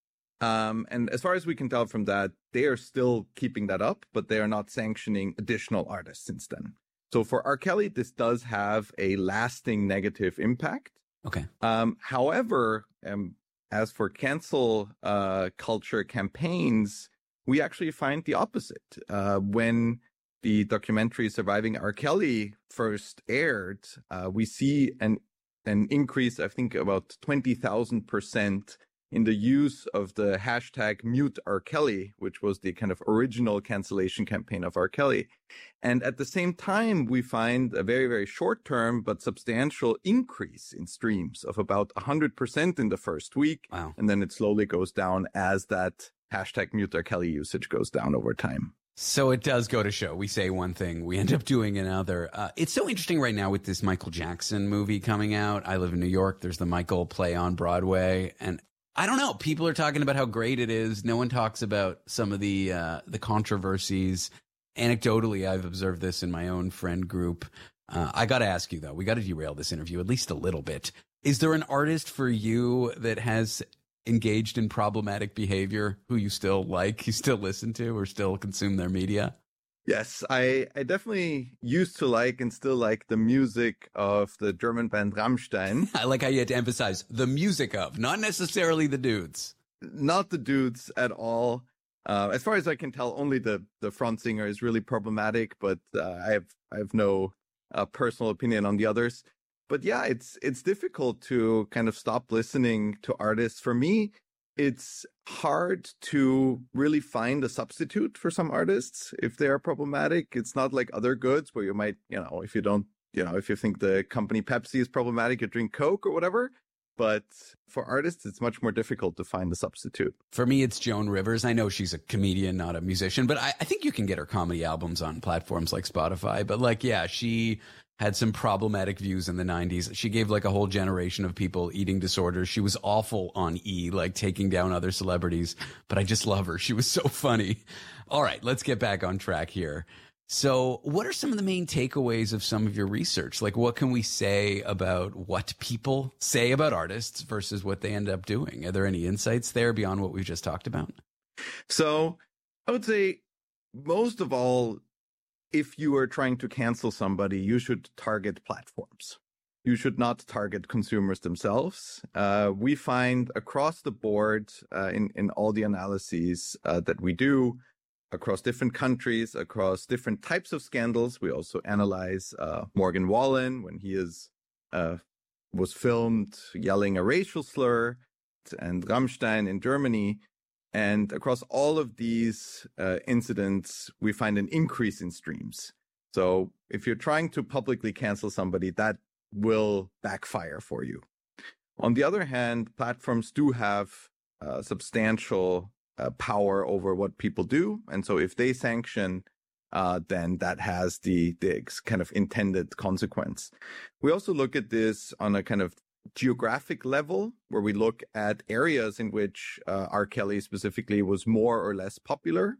S11: Um, and as far as we can tell from that, they are still keeping that up, but they are not sanctioning additional artists since then. So for R. Kelly, this does have a lasting negative impact.
S10: Okay.
S11: Um, however, um, as for cancel uh, culture campaigns, we actually find the opposite. Uh, when the documentary Surviving R. Kelly first aired, uh, we see an an increase, I think, about twenty thousand percent in the use of the hashtag Mute R. Kelly, which was the kind of original cancellation campaign of R. Kelly. And at the same time, we find a very, very short-term but substantial increase in streams of about one hundred percent in the first week.
S10: Wow.
S11: And then it slowly goes down as that hashtag Mute R. Kelly usage goes down over time.
S10: So it does go to show. We say one thing, we end up doing another. Uh, it's so interesting right now with this Michael Jackson movie coming out. I live in New York. There's the Michael play on Broadway. And I don't know. People are talking about how great it is. No one talks about some of the uh, the controversies. Anecdotally, I've observed this in my own friend group. Uh, I got to ask you, though, we got to derail this interview at least a little bit. Is there an artist for you that has engaged in problematic behavior who you still like, you still listen to, or still consume their media?
S11: Yes, I, I definitely used to like and still like the music of the German band Rammstein.
S10: I like how you had to emphasize the music of, not necessarily the dudes.
S11: Not the dudes at all. Uh, as far as I can tell, only the, the front singer is really problematic, but uh, I have I have no uh, personal opinion on the others. But yeah, it's it's difficult to kind of stop listening to artists. For me, it's hard to really find a substitute for some artists if they are problematic. It's not like other goods where you might, you know, if you don't, you know, if you think the company Pepsi is problematic, you drink Coke or whatever. But for artists, it's much more difficult to find a substitute.
S10: For me, it's Joan Rivers. I know she's a comedian, not a musician, but I, I think you can get her comedy albums on platforms like Spotify. But like, yeah, she had some problematic views in the nineties. She gave like a whole generation of people eating disorders. She was awful on E, like taking down other celebrities. But I just love her. She was so funny. All right, let's get back on track here. So what are some of the main takeaways of some of your research? Like, what can we say about what people say about artists versus what they end up doing? Are there any insights there beyond what we've just talked about?
S11: So I would say most of all, if you are trying to cancel somebody, you should target platforms. you should not target consumers themselves. Uh, we find across the board uh, in, in all the analyses uh, that we do across different countries, across different types of scandals. We also analyze uh, Morgan Wallen when he is uh, was filmed yelling a racial slur, and Rammstein in Germany. And across all of these uh, incidents, we find an increase in streams. So if you're trying to publicly cancel somebody, that will backfire for you. On the other hand, platforms do have uh, substantial uh, power over what people do. And so if they sanction, uh, then that has the, the kind of intended consequence. We also look at this on a kind of geographic level, where we look at areas in which uh, R. Kelly specifically was more or less popular.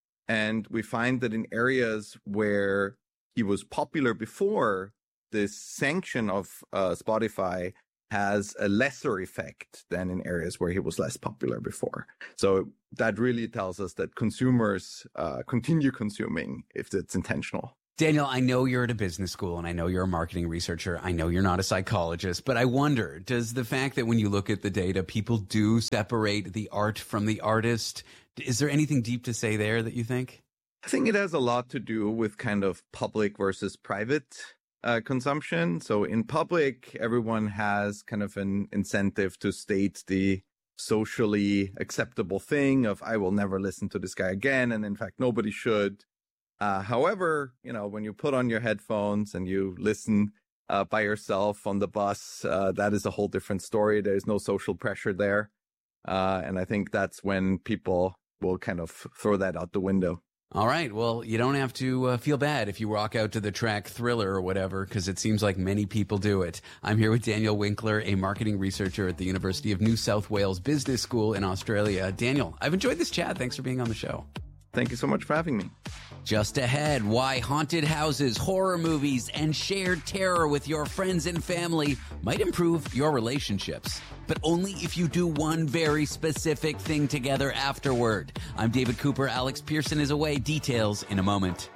S11: And we find that in areas where he was popular before, this sanction of uh, Spotify has a lesser effect than in areas where he was less popular before. So that really tells us that consumers uh, continue consuming if it's intentional.
S10: Daniel, I know you're at a business school and I know you're a marketing researcher. I know you're not a psychologist, but I wonder, does the fact that when you look at the data, people do separate the art from the artist, is there anything deep to say there that you think?
S11: I think it has a lot to do with kind of public versus private uh, consumption. So in public, everyone has kind of an incentive to state the socially acceptable thing of, I will never listen to this guy again. And in fact, nobody should. Uh, however, you know, when you put on your headphones and you listen uh, by yourself on the bus, uh, that is a whole different story. There's no social pressure there. Uh, and I think that's when people will kind of throw that out the window.
S10: All right. Well, you don't have to uh, feel bad if you walk out to the track Thriller or whatever, because it seems like many people do it. I'm here with Daniel Winkler, a marketing researcher at the University of New South Wales Business School in Australia. Daniel, I've enjoyed this chat. Thanks for being on the show.
S11: Thank you so much for having me.
S10: Just ahead, why haunted houses, horror movies, and shared terror with your friends and family might improve your relationships, but only if you do one very specific thing together afterward. I'm David Cooper. Alex Pearson is away. Details in a moment.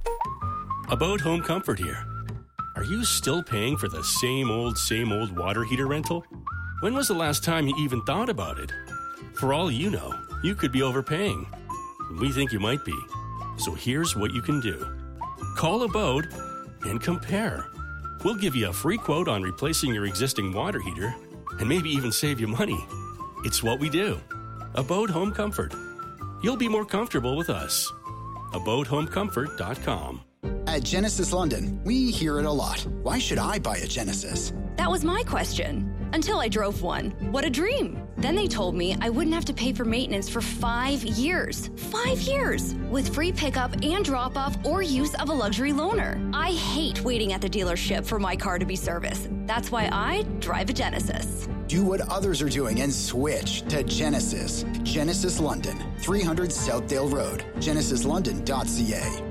S12: About Home Comfort here. Are you still paying for the same old, same old water heater rental? When was the last time you even thought about it? For all you know, you could be overpaying. We think you might be. So here's what you can do. Call Abode and compare. We'll give you a free quote on replacing your existing water heater and maybe even save you money. It's what we do. Abode Home Comfort. You'll be more comfortable with us. abode home comfort dot com.
S13: At Genesis London, we hear it a lot. Why should I buy a Genesis?
S14: That was my question. Until I drove one. What a dream. Then they told me I wouldn't have to pay for maintenance for five years. Five years! With free pickup and drop-off or use of a luxury loaner. I hate waiting at the dealership for my car to be serviced. That's why I drive a Genesis.
S13: Do what others are doing and switch to Genesis. Genesis London, three hundred Southdale Road, genesis london dot c a.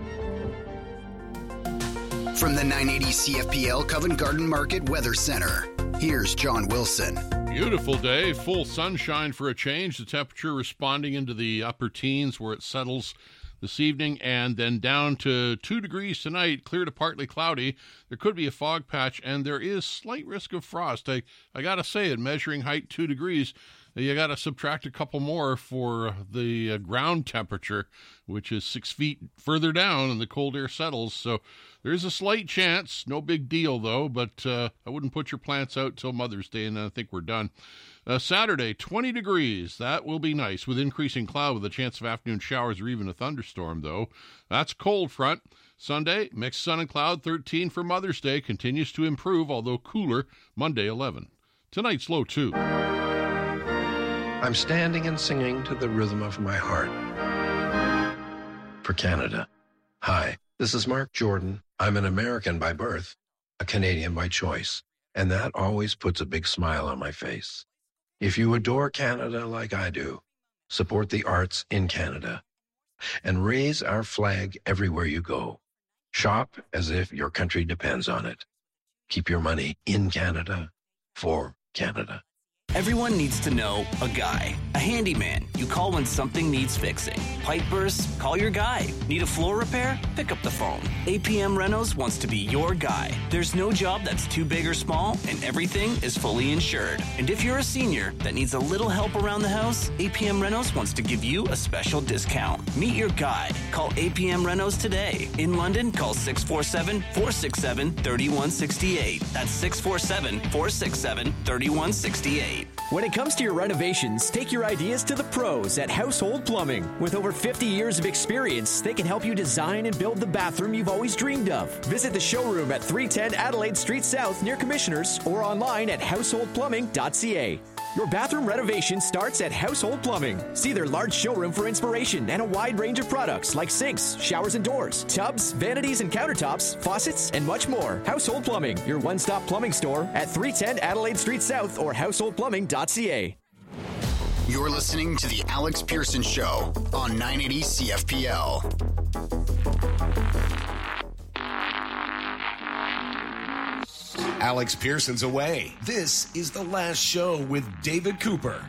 S13: From the nine eighty C F P L Covent Garden Market Weather Center, here's John Wilson.
S15: Beautiful day, full sunshine for a change. The temperature responding into the upper teens where it settles this evening, and then down to two degrees tonight, clear to partly cloudy. There could be a fog patch, and there is slight risk of frost. I, I got to say, at measuring height two degrees, you got to subtract a couple more for the uh, ground temperature, which is six feet further down, and the cold air settles. So there's a slight chance. No big deal, though, but uh, I wouldn't put your plants out till Mother's Day, and then I think we're done. Uh, Saturday, twenty degrees. That will be nice, with increasing cloud with a chance of afternoon showers or even a thunderstorm, though. That's cold front. Sunday, mixed sun and cloud, thirteen for Mother's Day. Continues to improve, although cooler. Monday, eleven. Tonight's low, two.
S16: I'm standing and singing to the rhythm of my heart. For Canada. Hi, this is Mark Jordan. I'm an American by birth, a Canadian by choice, and that always puts a big smile on my face. If you adore Canada like I do, support the arts in Canada and raise our flag everywhere you go. Shop as if your country depends on it. Keep your money in Canada for Canada.
S2: Everyone needs to know a guy. A handyman. You call when something needs fixing. Pipe bursts? Call your guy. Need a floor repair? Pick up the phone. A P M Renos wants to be your guy. There's no job that's too big or small, and everything is fully insured. And if you're a senior that needs a little help around the house, A P M Renos wants to give you a special discount. Meet your guy. Call A P M Renos today. In London, call six four seven, four six seven, three one six eight. That's six four seven, four six seven, three one six eight.
S3: When it comes to your renovations, take your ideas to the pros at Household Plumbing. With over fifty years of experience, they can help you design and build the bathroom you've always dreamed of. Visit the showroom at three ten Adelaide Street South near Commissioners or online at household plumbing dot c a. Your bathroom renovation starts at Household Plumbing. See their large showroom for inspiration and a wide range of products like sinks, showers and doors, tubs, vanities and countertops, faucets, and much more. Household Plumbing, your one-stop plumbing store at three ten Adelaide Street South or household plumbing dot c a.
S13: You're listening to The Alex Pearson Show on nine eighty C F P L.
S24: Alex Pearson's away. This is The Last Show with David Cooper.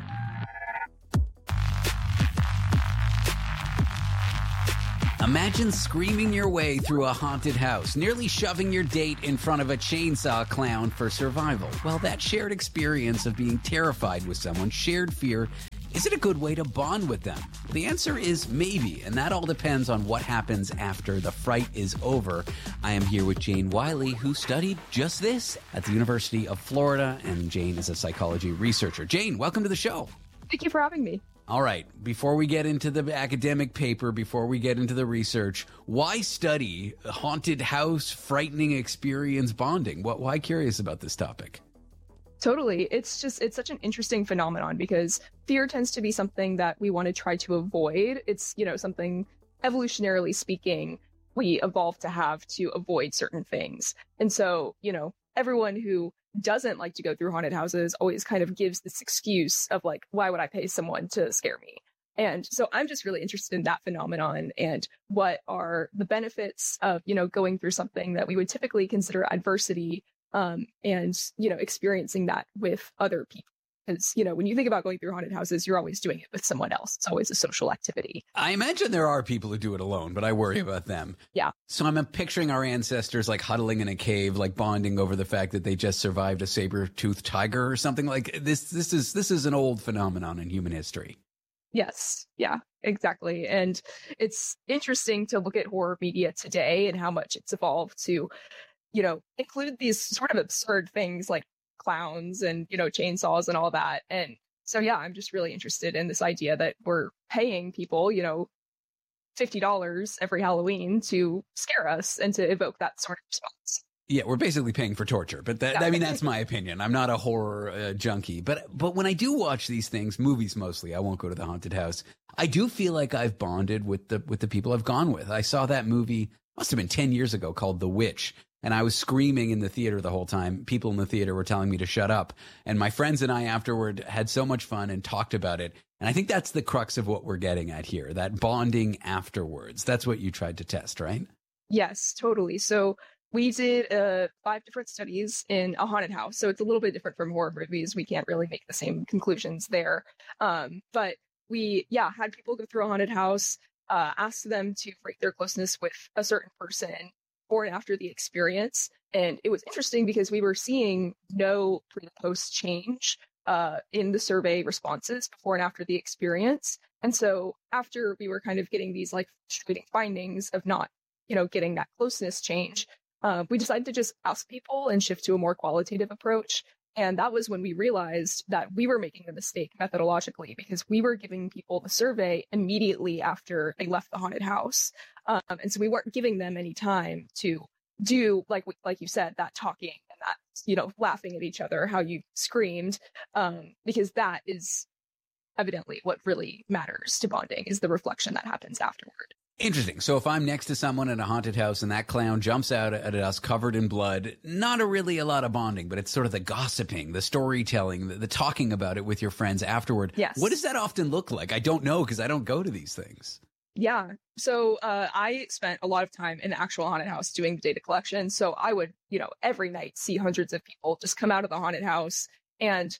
S10: Imagine screaming your way through a haunted house, nearly shoving your date in front of a chainsaw clown for survival. Well, that shared experience of being terrified with someone, shared fear, is it a good way to bond with them? The answer is maybe, and that all depends on what happens after the fright is over. I am here with Jane Wiley, who studied just this at the University of Florida, and Jane is a psychology researcher. Jane, welcome to the show.
S9: Thank you for having me.
S10: All right, before we get into the academic paper, before we get into the research, why study haunted house, frightening experience bonding? What, why curious about this topic?
S9: Totally. It's just, it's such an interesting phenomenon because fear tends to be something that we want to try to avoid. It's, you know, something evolutionarily speaking, we evolved to have to avoid certain things. And so, you know, everyone who doesn't like to go through haunted houses always kind of gives this excuse of like, why would I pay someone to scare me? And so I'm just really interested in that phenomenon and what are the benefits of, you know, going through something that we would typically consider adversity, um, and, you know, experiencing that with other people. Because, you know, when you think about going through haunted houses, you're always doing it with someone else. It's always a social activity.
S10: I imagine there are people who do it alone, but I worry about them.
S9: Yeah.
S10: So I'm picturing our ancestors like huddling in a cave, like bonding over the fact that they just survived a saber-toothed tiger or something like this. This is this is an old phenomenon in human history.
S9: Yes. Yeah, exactly. And it's interesting to look at horror media today and how much it's evolved to, you know, include these sort of absurd things like clowns and, you know, chainsaws and all that. And so, yeah, I'm just really interested in this idea that we're paying people, you know, fifty dollars every Halloween to scare us and to evoke that sort of response.
S10: Yeah, we're basically paying for torture, but that,
S9: Yeah.
S10: I mean, that's my opinion. I'm not a horror uh, junkie, but but when I do watch these things, movies mostly, I won't go to the haunted house. I do feel like I've bonded with the with the people I've gone with. I saw that movie, must have been ten years ago, called The Witch. And I was screaming in the theater the whole time. People in the theater were telling me to shut up. And my friends and I afterward had so much fun and talked about it. And I think that's the crux of what we're getting at here, that bonding afterwards. That's what you tried to test, right?
S9: Yes, totally. So we did uh, five different studies in a haunted house. So it's a little bit different from horror movies. We can't really make the same conclusions there. Um, but we, yeah, had people go through a haunted house, uh, asked them to rate their closeness with a certain person before and after the experience. And it was interesting because we were seeing no pre and post change uh, in the survey responses before and after the experience. And so after we were kind of getting these like frustrating findings of not, you know, getting that closeness change, uh, we decided to just ask people and shift to a more qualitative approach. And that was when we realized that we were making a mistake methodologically because we were giving people the survey immediately after they left the haunted house. Um, and so we weren't giving them any time to do, like like you said, that talking and that, you know, laughing at each other, how you screamed, um, because that is evidently what really matters to bonding is the reflection that happens afterward.
S10: Interesting. So if I'm next to someone in a haunted house and that clown jumps out at us covered in blood, not a really a lot of bonding, but it's sort of the gossiping, the storytelling, the, the talking about it with your friends afterward.
S9: Yes.
S10: What does that often look like? I don't know because I don't go to these things.
S9: Yeah. So uh, I spent a lot of time in the actual haunted house doing the data collection. So I would, you know, every night see hundreds of people just come out of the haunted house. And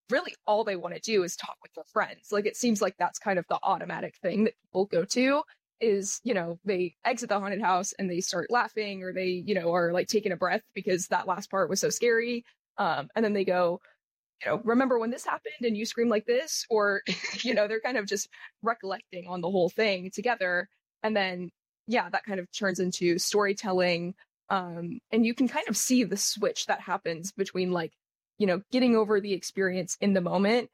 S9: really all they want to do is talk with their friends. Like, it seems like that's kind of the automatic thing that people go to is, you know, they exit the haunted house and they start laughing, or they, you know, are like taking a breath because that last part was so scary. Um, and then they go, you know, remember when this happened and you screamed like this? Or, you know, they're kind of just recollecting on the whole thing together. And then, yeah, that kind of turns into storytelling. Um, and you can kind of see the switch that happens between, like, you know, getting over the experience in the moment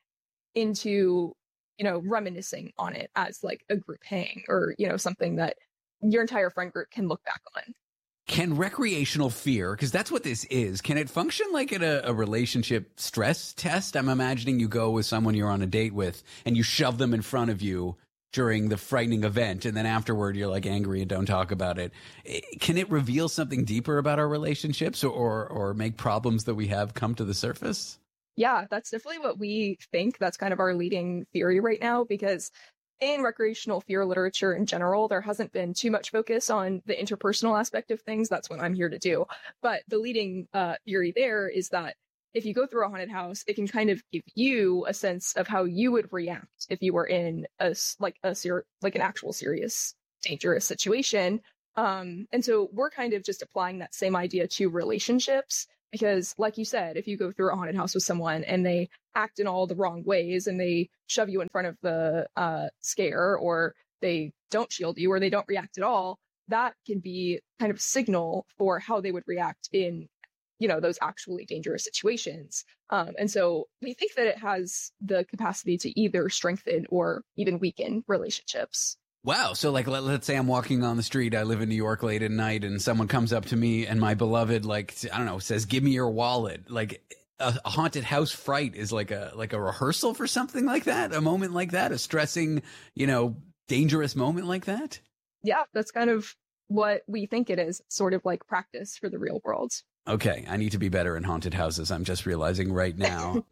S9: into, you know, reminiscing on it as like a group hang, or, you know, something that your entire friend group can look back on.
S10: Can recreational fear, because that's what this is, can it function like at a, a relationship stress test? I'm imagining you go with someone you're on a date with and you shove them in front of you during the frightening event, and then afterward you're like angry and don't talk about it. Can it reveal something deeper about our relationships, or, or, or make problems that we have come to the surface?
S9: Yeah, that's definitely what we think. That's kind of our leading theory right now, because in recreational fear literature in general, there hasn't been too much focus on the interpersonal aspect of things. That's what I'm here to do. But the leading uh, theory there is that if you go through a haunted house, it can kind of give you a sense of how you would react if you were in a like a ser- like an actual serious, dangerous situation. Um, and so we're kind of just applying that same idea to relationships, because, like you said, if you go through a haunted house with someone and they act in all the wrong ways and they shove you in front of the uh, scare, or they don't shield you, or they don't react at all, that can be kind of a signal for how they would react in, you know, those actually dangerous situations. Um, and so we think that it has the capacity to either strengthen or even weaken relationships.
S10: Wow. So like, let, let's say I'm walking on the street. I live in New York late at night, and someone comes up to me and my beloved, like, I don't know, says, give me your wallet. Like a, a haunted house fright is like a, like a rehearsal for something like that. A moment like that, a stressing, you know, dangerous moment like that.
S9: Yeah, that's kind of what we think it is. Sort of like practice for the real world.
S10: Okay, I need to be better in haunted houses. I'm just realizing right now.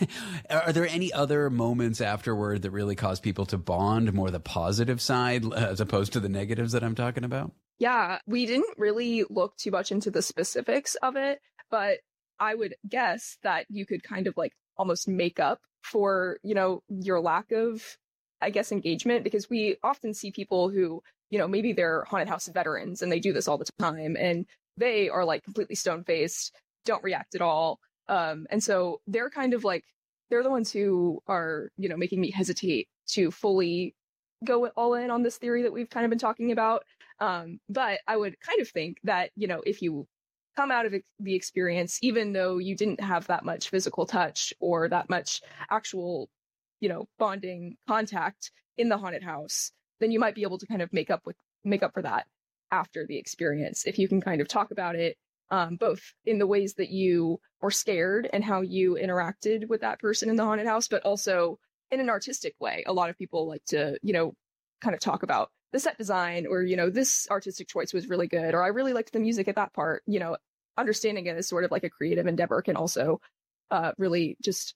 S10: Are there any other moments afterward that really cause people to bond, more the positive side as opposed to the negatives that I'm talking about?
S9: Yeah, we didn't really look too much into the specifics of it, but I would guess that you could kind of like almost make up for, you know, your lack of, I guess, engagement, because we often see people who, you know, maybe they're haunted house veterans and they do this all the time, and they are like completely stone-faced, don't react at all. Um, and so they're kind of like, they're the ones who are, you know, making me hesitate to fully go all in on this theory that we've kind of been talking about. Um, but I would kind of think that, you know, if you come out of the experience, even though you didn't have that much physical touch or that much actual, you know, bonding contact in the haunted house, then you might be able to kind of make up with make up for that after the experience, if you can kind of talk about it, um, both in the ways that you were scared and how you interacted with that person in the haunted house, but also in an artistic way. A lot of people like to, you know, kind of talk about the set design, or, you know, this artistic choice was really good, or I really liked the music at that part. You know, understanding it as sort of like a creative endeavor can also uh, really just,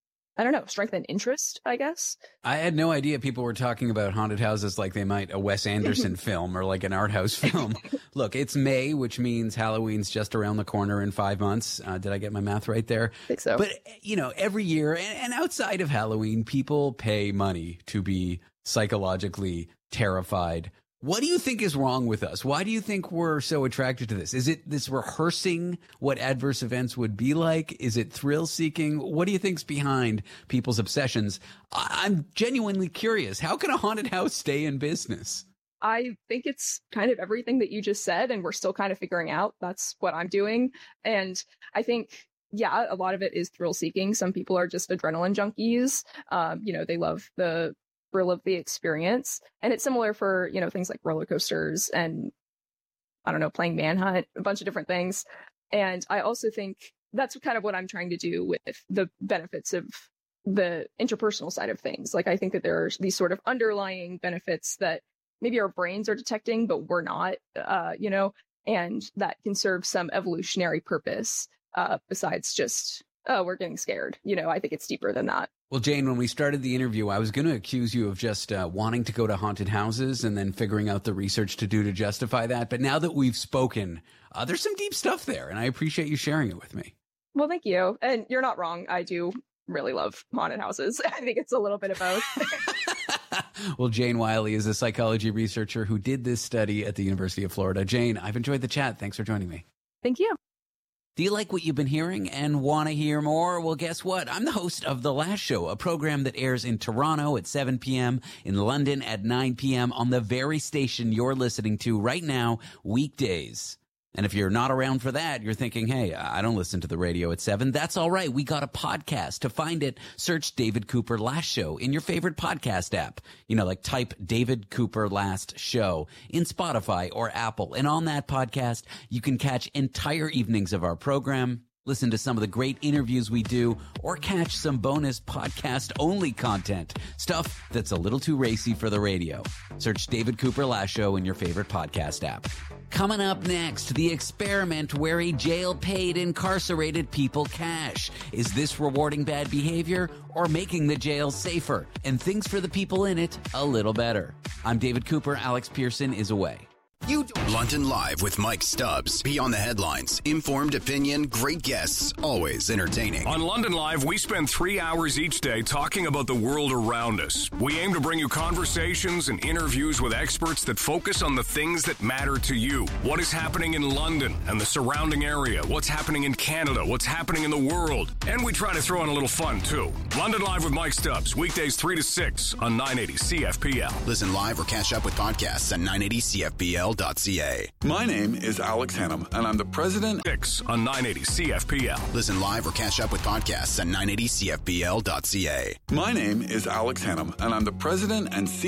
S9: I don't know, strengthen interest, I guess.
S10: I had no idea people were talking about haunted houses like they might a Wes Anderson film or like an art house film. Look, it's May, which means Halloween's just around the corner in five months. Uh, did I get my math right there?
S9: I think so.
S10: But, you know, every year and, and outside of Halloween, people pay money to be psychologically terrified. What do you think is wrong with us? Why do you think we're so attracted to this? Is it this rehearsing what adverse events would be like? Is it thrill seeking? What do you think's behind people's obsessions? I'm genuinely curious. How can a haunted house stay in business?
S9: I think it's kind of everything that you just said, and we're still kind of figuring out. That's what I'm doing. And I think, yeah, a lot of it is thrill seeking. Some people are just adrenaline junkies. Um, you know, they love the thrill of the experience. And it's similar for, you know, things like roller coasters and, I don't know, playing Manhunt, a bunch of different things. And I also think that's kind of what I'm trying to do with the benefits of the interpersonal side of things. Like, I think that there are these sort of underlying benefits that maybe our brains are detecting, but we're not, uh, you know, and that can serve some evolutionary purpose uh, besides just, oh, we're getting scared. You know, I think it's deeper than that.
S10: Well, Jane, when we started the interview, I was going to accuse you of just uh, wanting to go to haunted houses and then figuring out the research to do to justify that. But now that we've spoken, uh, there's some deep stuff there, and I appreciate you sharing it with me.
S9: Well, thank you. And you're not wrong. I do really love haunted houses. I think it's a little bit of both.
S10: Well, Jane Wiley is a psychology researcher who did this study at the University of Florida. Jane, I've enjoyed the chat. Thanks for joining me.
S9: Thank you.
S10: Do you like what you've been hearing and want to hear more? Well, guess what? I'm the host of The Last Show, a program that airs in Toronto at seven p.m., in London at nine p.m. on the very station you're listening to right now, weekdays. And if you're not around for that, you're thinking, hey, I don't listen to the radio at seven. That's all right. We got a podcast. To find it, search David Cooper Last Show in your favorite podcast app. You know, like type David Cooper Last Show in Spotify or Apple. And on that podcast, you can catch entire evenings of our program, listen to some of the great interviews we do, or catch some bonus podcast-only content. Stuff that's a little too racy for the radio. Search David Cooper Last Show in your favorite podcast app. Coming up next, the experiment where a jail paid incarcerated people cash. Is this rewarding bad behavior or making the jail safer and things for the people in it a little better? I'm David Cooper. Alex Pearson is away.
S13: You London Live with Mike Stubbs. Beyond the headlines. Informed opinion, great guests, always entertaining.
S24: On London Live, we spend three hours each day talking about the world around us. We aim to bring you conversations and interviews with experts that focus on the things that matter to you. What is happening in London and the surrounding area? What's happening in Canada? What's happening in the world? And we try to throw in a little fun, too. London Live with Mike Stubbs, weekdays three to six on nine eighty C F P L.
S13: Listen live or catch up with podcasts at nine eighty C F P L.
S24: My name is Alex Hannum, and I'm the president on nine eighty C F P L.
S13: Listen live or catch up with podcasts at nine eighty C F P L dot C A.
S24: My name is Alex Hannum, and I'm the president and C E O